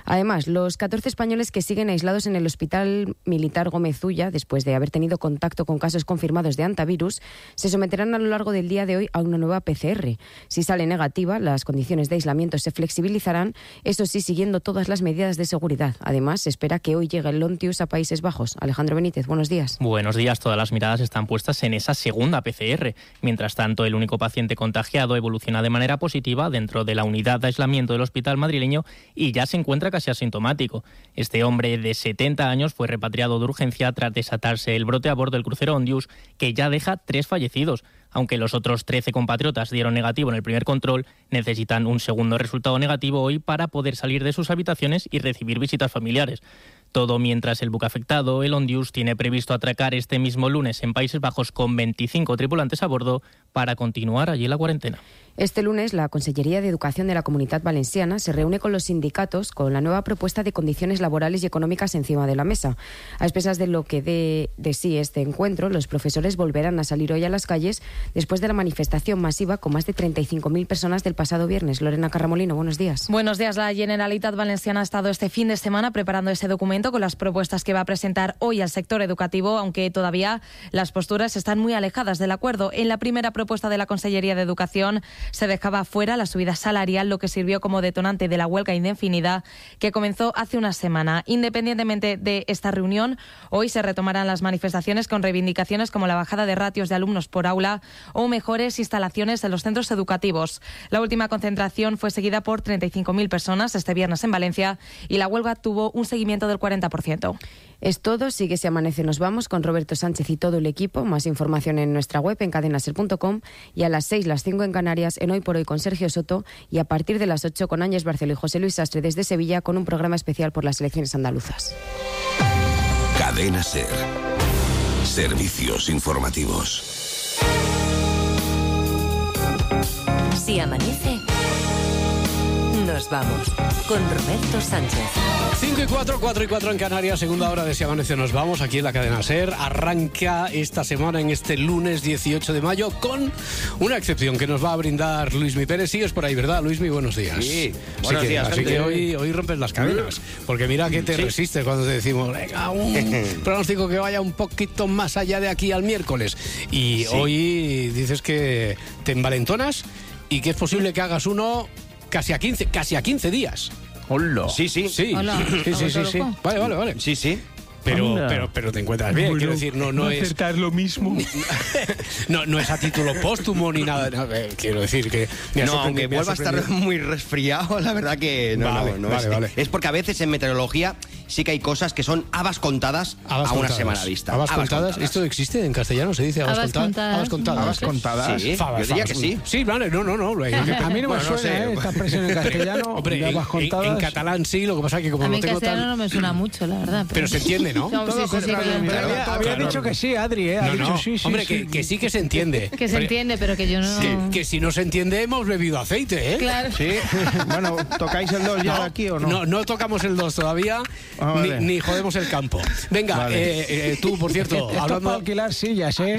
Speaker 24: Además, los catorce españoles que siguen aislados en el Hospital Militar Gómez Ulla, después de haber tenido contacto con casos confirmados de hantavirus, se someterán a lo largo del día de hoy a una nueva P C R. Si sale negativa, las condiciones de aislamiento se flexibilizarán, eso sí, siguiendo todas las medidas de seguridad. Además, se espera que hoy llegue el Lontius a Países Bajos. Alejandro Benítez, buenos días.
Speaker 5: Buenos días. Todas las miradas están puestas en esa segunda P C R. Mientras tanto, el único paciente contagiado evoluciona de manera positiva dentro de la unidad de aislamiento del hospital madrileño y ya se encuentra casi asintomático. Este hombre de setenta años fue repatriado de urgencia tras desatarse el brote a bordo del crucero Ondius, que ya deja tres fallecidos. Aunque los otros trece compatriotas dieron negativo en el primer control, necesitan un segundo resultado negativo hoy para poder salir de sus habitaciones y recibir visitas familiares. Todo mientras el buque afectado, el Ondius, tiene previsto atracar este mismo lunes en Países Bajos con veinticinco tripulantes a bordo para continuar allí la cuarentena.
Speaker 24: Este lunes, la Consellería de Educación de la Comunitat Valenciana se reúne con los sindicatos con la nueva propuesta de condiciones laborales y económicas encima de la mesa. A expensas de lo que dé de sí este encuentro, los profesores volverán a salir hoy a las calles después de la manifestación masiva con más de treinta y cinco mil personas del pasado viernes. Lorena Carramolino, buenos días.
Speaker 6: Buenos días. La Generalitat Valenciana ha estado este fin de semana preparando ese documento con las propuestas que va a presentar hoy al sector educativo, aunque todavía las posturas están muy alejadas del acuerdo. En la primera propuesta de la Consellería de Educación se dejaba fuera la subida salarial, lo que sirvió como detonante de la huelga indefinida que comenzó hace una semana. Independientemente de esta reunión, hoy se retomarán las manifestaciones con reivindicaciones como la bajada de ratios de alumnos por aula o mejores instalaciones en los centros educativos. La última concentración fue seguida por treinta y cinco mil personas este viernes en Valencia y la huelga tuvo un seguimiento del cuarenta por ciento.
Speaker 24: Es todo. Sigue Si Amanece Nos Vamos con Roberto Sánchez y todo el equipo. Más información en nuestra web en cadena ser punto com y a las seis, las cinco en Canarias, en Hoy por Hoy con Sergio Soto, y a partir de las ocho con Áñez Barceló y José Luis Sastre desde Sevilla con un programa especial por las elecciones andaluzas.
Speaker 8: Cadena Ser. Servicios informativos.
Speaker 7: Si amanece, nos vamos con Roberto Sánchez.
Speaker 2: cinco y cuatro, cuatro y cuatro en Canarias, segunda hora de Si Amanece Nos Vamos, aquí en la cadena SER. Arranca esta semana, en este lunes dieciocho de mayo, con una excepción que nos va a brindar Luismi Pérez. Sigues por ahí, ¿verdad, Luismi? Buenos días.
Speaker 10: Sí, buenos
Speaker 2: así
Speaker 10: días.
Speaker 2: Que, así que hoy, hoy rompes las cadenas, porque mira que te sí. resistes cuando te decimos, venga, un pronóstico que vaya un poquito más allá de aquí al miércoles. Y sí. hoy dices que te envalentonas y que es posible que hagas uno casi a quince, casi a quince días.
Speaker 10: Hola. Sí, sí.
Speaker 2: Sí,
Speaker 6: Hola.
Speaker 2: sí, sí, sí, sí. Vale, vale, vale.
Speaker 10: Sí, sí.
Speaker 2: Pero, pero, pero te encuentras bien, bueno, quiero decir, no, no, no es...
Speaker 12: acertar lo mismo.
Speaker 2: no, no es a título póstumo ni nada, no, eh, quiero decir que... Me
Speaker 10: no, aunque vuelva a estar muy resfriado, la verdad que no,
Speaker 2: vale,
Speaker 10: no, no
Speaker 2: vale,
Speaker 10: es,
Speaker 2: vale.
Speaker 10: es porque a veces en meteorología sí que hay cosas que son habas contadas
Speaker 2: habas
Speaker 10: a una
Speaker 2: contadas.
Speaker 10: semana vista.
Speaker 2: Habas,
Speaker 10: habas
Speaker 2: contadas.
Speaker 10: contadas.
Speaker 2: ¿Esto existe en castellano? ¿Se dice habas,
Speaker 6: habas contadas?
Speaker 2: Habas contadas.
Speaker 1: Habas contadas.
Speaker 10: Sí,
Speaker 2: Fabas,
Speaker 10: yo diría
Speaker 2: fabas.
Speaker 10: que sí.
Speaker 2: Sí, vale, no, no, no.
Speaker 12: A mí no me
Speaker 10: bueno,
Speaker 12: suena
Speaker 10: no sé.
Speaker 12: ¿eh? esta expresión en castellano.
Speaker 2: Hombre,
Speaker 12: de habas
Speaker 2: en,
Speaker 12: contadas.
Speaker 2: en, en catalán sí, lo que pasa es que como
Speaker 4: A mí
Speaker 2: no
Speaker 4: en
Speaker 2: tengo
Speaker 4: castellano
Speaker 2: tan...
Speaker 4: no me suena mucho, la verdad. Pero,
Speaker 2: pero se entiende, ¿no?
Speaker 4: No, sí, sí, sí, que-
Speaker 12: Pero había, había
Speaker 2: Claro.
Speaker 12: dicho que sí, Adri, ¿eh? Ha
Speaker 2: No,
Speaker 12: dicho
Speaker 2: no.
Speaker 12: sí, sí,
Speaker 2: Hombre,
Speaker 12: sí.
Speaker 2: que, que sí que se entiende.
Speaker 4: Que se entiende, pero que yo no...
Speaker 2: Que, que si no se entiende, hemos bebido aceite, ¿eh?
Speaker 4: Claro.
Speaker 1: Sí, bueno, ¿tocáis el dos ya
Speaker 2: No,
Speaker 1: aquí o no?
Speaker 2: No, no tocamos el dos todavía,
Speaker 1: Ah, vale.
Speaker 2: ni, ni jodemos el campo. Venga,
Speaker 1: Vale.
Speaker 2: eh, eh, tú, por cierto,
Speaker 12: Esto es para
Speaker 2: hablando...
Speaker 12: alquilar sillas, ¿eh?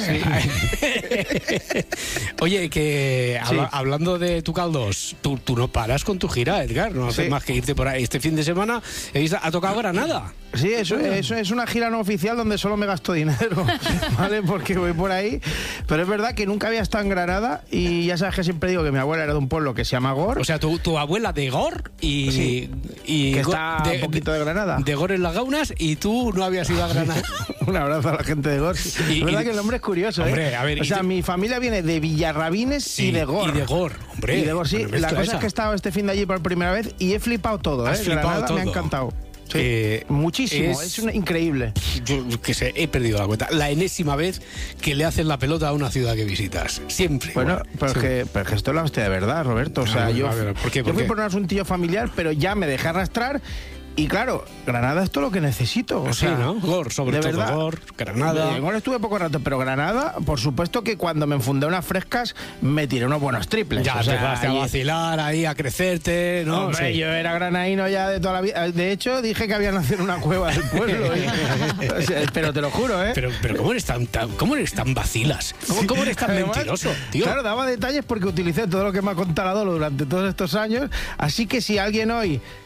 Speaker 2: Oye, que
Speaker 1: Sí.
Speaker 2: habla- hablando de tu caldos, tú, tú no paras con tu gira, Edgar, no haces
Speaker 1: Sí.
Speaker 2: más que irte por ahí. Este fin de semana eh, ha tocado Granada.
Speaker 1: Sí, eso, eso es una gira no oficial donde solo me gasto dinero, ¿vale? Porque voy por ahí. Pero es verdad que nunca había estado en Granada y ya sabes que siempre digo que mi abuela era de un pueblo que se llama Gor.
Speaker 2: O sea, tu, tu abuela de Gor y...
Speaker 1: Sí,
Speaker 2: y
Speaker 1: que
Speaker 2: Gor-
Speaker 1: está un poquito de Granada.
Speaker 2: De Gor en las Gaunas y tú no habías ido a Granada.
Speaker 1: Un abrazo a la gente de Gor.
Speaker 2: Y-
Speaker 1: es verdad
Speaker 2: y-
Speaker 1: que el nombre es curioso,
Speaker 2: Hombre,
Speaker 1: ¿eh?
Speaker 2: a ver,
Speaker 1: o
Speaker 2: y
Speaker 1: sea,
Speaker 2: tú-
Speaker 1: mi familia viene de Villarrabines
Speaker 2: Sí,
Speaker 1: y de Gor.
Speaker 2: Y de Gor, hombre.
Speaker 1: Y de Gor, sí.
Speaker 2: Bueno,
Speaker 1: La
Speaker 2: mezcla
Speaker 1: cosa
Speaker 2: esa.
Speaker 1: es que he estado este fin de allí por primera vez y he flipado todo, ¿eh?
Speaker 2: Has flipado
Speaker 1: Granada
Speaker 2: todo.
Speaker 1: me ha encantado. Sí,
Speaker 2: Eh,
Speaker 1: muchísimo,
Speaker 2: es-
Speaker 1: es, una- increíble.
Speaker 2: Yo que sé, he perdido la cuenta. La enésima vez que le hacen la pelota a una ciudad que visitas. Siempre.
Speaker 1: Bueno,
Speaker 2: igual.
Speaker 1: pero, es
Speaker 2: Siempre.
Speaker 1: que, pero es que esto es la hostia de verdad, Roberto. O sea,
Speaker 2: A ver,
Speaker 1: yo,
Speaker 2: a ver, ¿por qué,
Speaker 1: yo
Speaker 2: por
Speaker 1: fui
Speaker 2: qué?
Speaker 1: por un asuntillo familiar, pero ya me dejé arrastrar. Y claro, Granada es todo lo que necesito. O
Speaker 2: Sí,
Speaker 1: sea,
Speaker 2: ¿no? Gor, sobre
Speaker 1: de
Speaker 2: todo.
Speaker 1: verdad.
Speaker 2: Gor, Granada.
Speaker 1: En Gor estuve poco rato, pero Granada, por supuesto que cuando me enfundé unas frescas, me tiré unos buenos triples.
Speaker 2: Ya
Speaker 1: o
Speaker 2: te
Speaker 1: sea,
Speaker 2: vas a
Speaker 1: ahí-
Speaker 2: vacilar ahí, a crecerte, ¿no?
Speaker 1: Hombre,
Speaker 2: Sí.
Speaker 1: yo era granaíno ya de toda la vida. De hecho, dije que había nacido en una cueva del pueblo. y- o sea, pero te lo juro, ¿eh?
Speaker 2: Pero, pero ¿cómo eres tan, tan- cómo eres tan vacilas? ¿Cómo, cómo eres tan
Speaker 1: Además,
Speaker 2: mentiroso, tío?
Speaker 1: Claro, daba detalles porque utilicé todo lo que me ha contado Adolo durante todos estos años. Así que si alguien hoy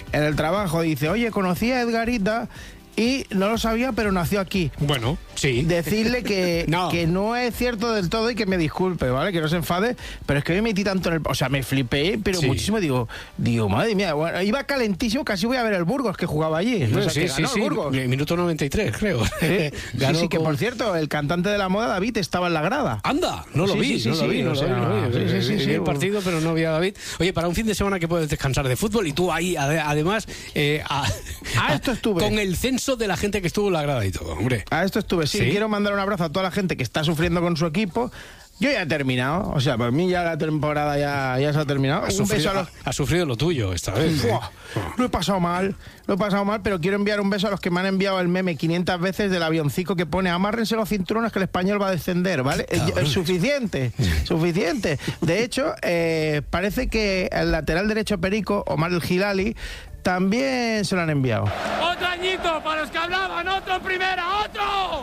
Speaker 1: en el trabajo dice, oye, conocí a Edgarita y no lo sabía, pero nació aquí.
Speaker 2: Bueno, sí.
Speaker 1: Decirle que no. que no es cierto del todo y que me disculpe, ¿vale? Que no se enfade, pero es que me metí tanto en el... O sea, me flipé, pero sí. muchísimo. Digo, digo, madre mía, bueno, iba calentísimo, casi voy a ver el Burgos que jugaba allí. O sea,
Speaker 2: sí,
Speaker 1: que
Speaker 2: sí,
Speaker 1: ganó
Speaker 2: sí.
Speaker 1: el Burgos.
Speaker 2: Minuto noventa y tres, creo.
Speaker 1: Sí, sí, sí, que por cierto, el cantante de la moda, David, estaba en la grada.
Speaker 2: ¡Anda! No lo
Speaker 1: sí,
Speaker 2: vi,
Speaker 1: sí,
Speaker 2: no
Speaker 1: sí,
Speaker 2: lo vi,
Speaker 1: sí,
Speaker 2: no
Speaker 1: o
Speaker 2: lo
Speaker 1: sea,
Speaker 2: vi, no lo vi.
Speaker 1: sí, sí, sí,
Speaker 2: vi
Speaker 1: sí,
Speaker 2: el partido, pero no vi a David. Oye, para un fin de semana que puedes descansar de fútbol y tú ahí, además, eh, a,
Speaker 1: a esto estuve.
Speaker 2: Con el censo de la gente que estuvo en la grada y todo, hombre.
Speaker 1: A esto estuve, sí, ¿Sí? Quiero mandar un abrazo a toda la gente que está sufriendo con su equipo. Yo ya he terminado, o sea, para mí ya la temporada ya, ya se ha terminado.
Speaker 2: Ha
Speaker 1: un
Speaker 2: sufrido,
Speaker 1: beso a los...
Speaker 2: ha, ha sufrido lo tuyo esta vez. ¿eh?
Speaker 1: Lo he pasado mal, lo he pasado mal, pero quiero enviar un beso a los que me han enviado el meme quinientas veces del avioncico que pone amárrense los cinturones que el español va a descender, ¿vale? Es, es suficiente, suficiente. De hecho, eh, parece que el lateral derecho Perico, Omar El Gilali, también se lo han enviado.
Speaker 9: ¡Otro añito para los que hablaban! ¡Otro en primera! ¡Otro!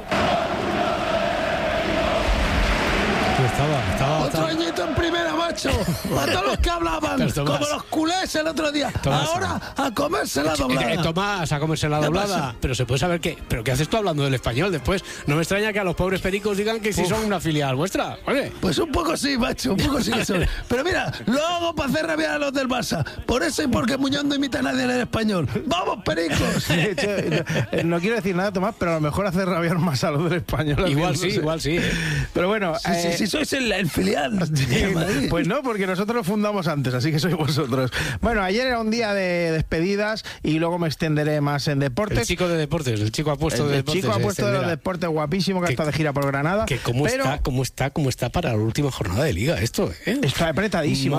Speaker 2: Estaba, estaba,
Speaker 13: Otro
Speaker 2: estaba...
Speaker 13: añito en primera, macho. A todos los que hablaban, como los culés el otro día.
Speaker 2: Tomás,
Speaker 13: ahora a comerse la doblada.
Speaker 2: Eh, Tomás, a comerse la doblada. Pero se puede saber qué. ¿Pero qué haces tú hablando del español después? No me extraña que a los pobres pericos digan que si son una filial vuestra. ¿Vale?
Speaker 13: Pues un poco sí, macho. Un poco sí que son. Pero mira, lo hago para hacer rabiar a los del Barça. Por eso y porque Muñoz no imita a nadie en el español. ¡Vamos, pericos!
Speaker 1: De hecho, no, no quiero decir nada, Tomás, pero a lo mejor hacer rabiar más a los del español.
Speaker 2: Igual sí, igual sí.
Speaker 1: Pero bueno.
Speaker 13: Sí, sí, sí, sois el, el filial.
Speaker 1: Pues no, porque nosotros lo fundamos antes, así que sois vosotros. Bueno, ayer era un día de despedidas y luego me extenderé más en deportes.
Speaker 2: El chico de deportes, el chico apuesto
Speaker 1: el,
Speaker 2: de
Speaker 1: el
Speaker 2: deportes.
Speaker 1: El chico apuesto de los deportes, guapísimo, que, que está de gira por Granada.
Speaker 2: Que cómo, pero... está, cómo está, cómo está para la última jornada de liga esto, ¿eh?
Speaker 1: Está apretadísimo.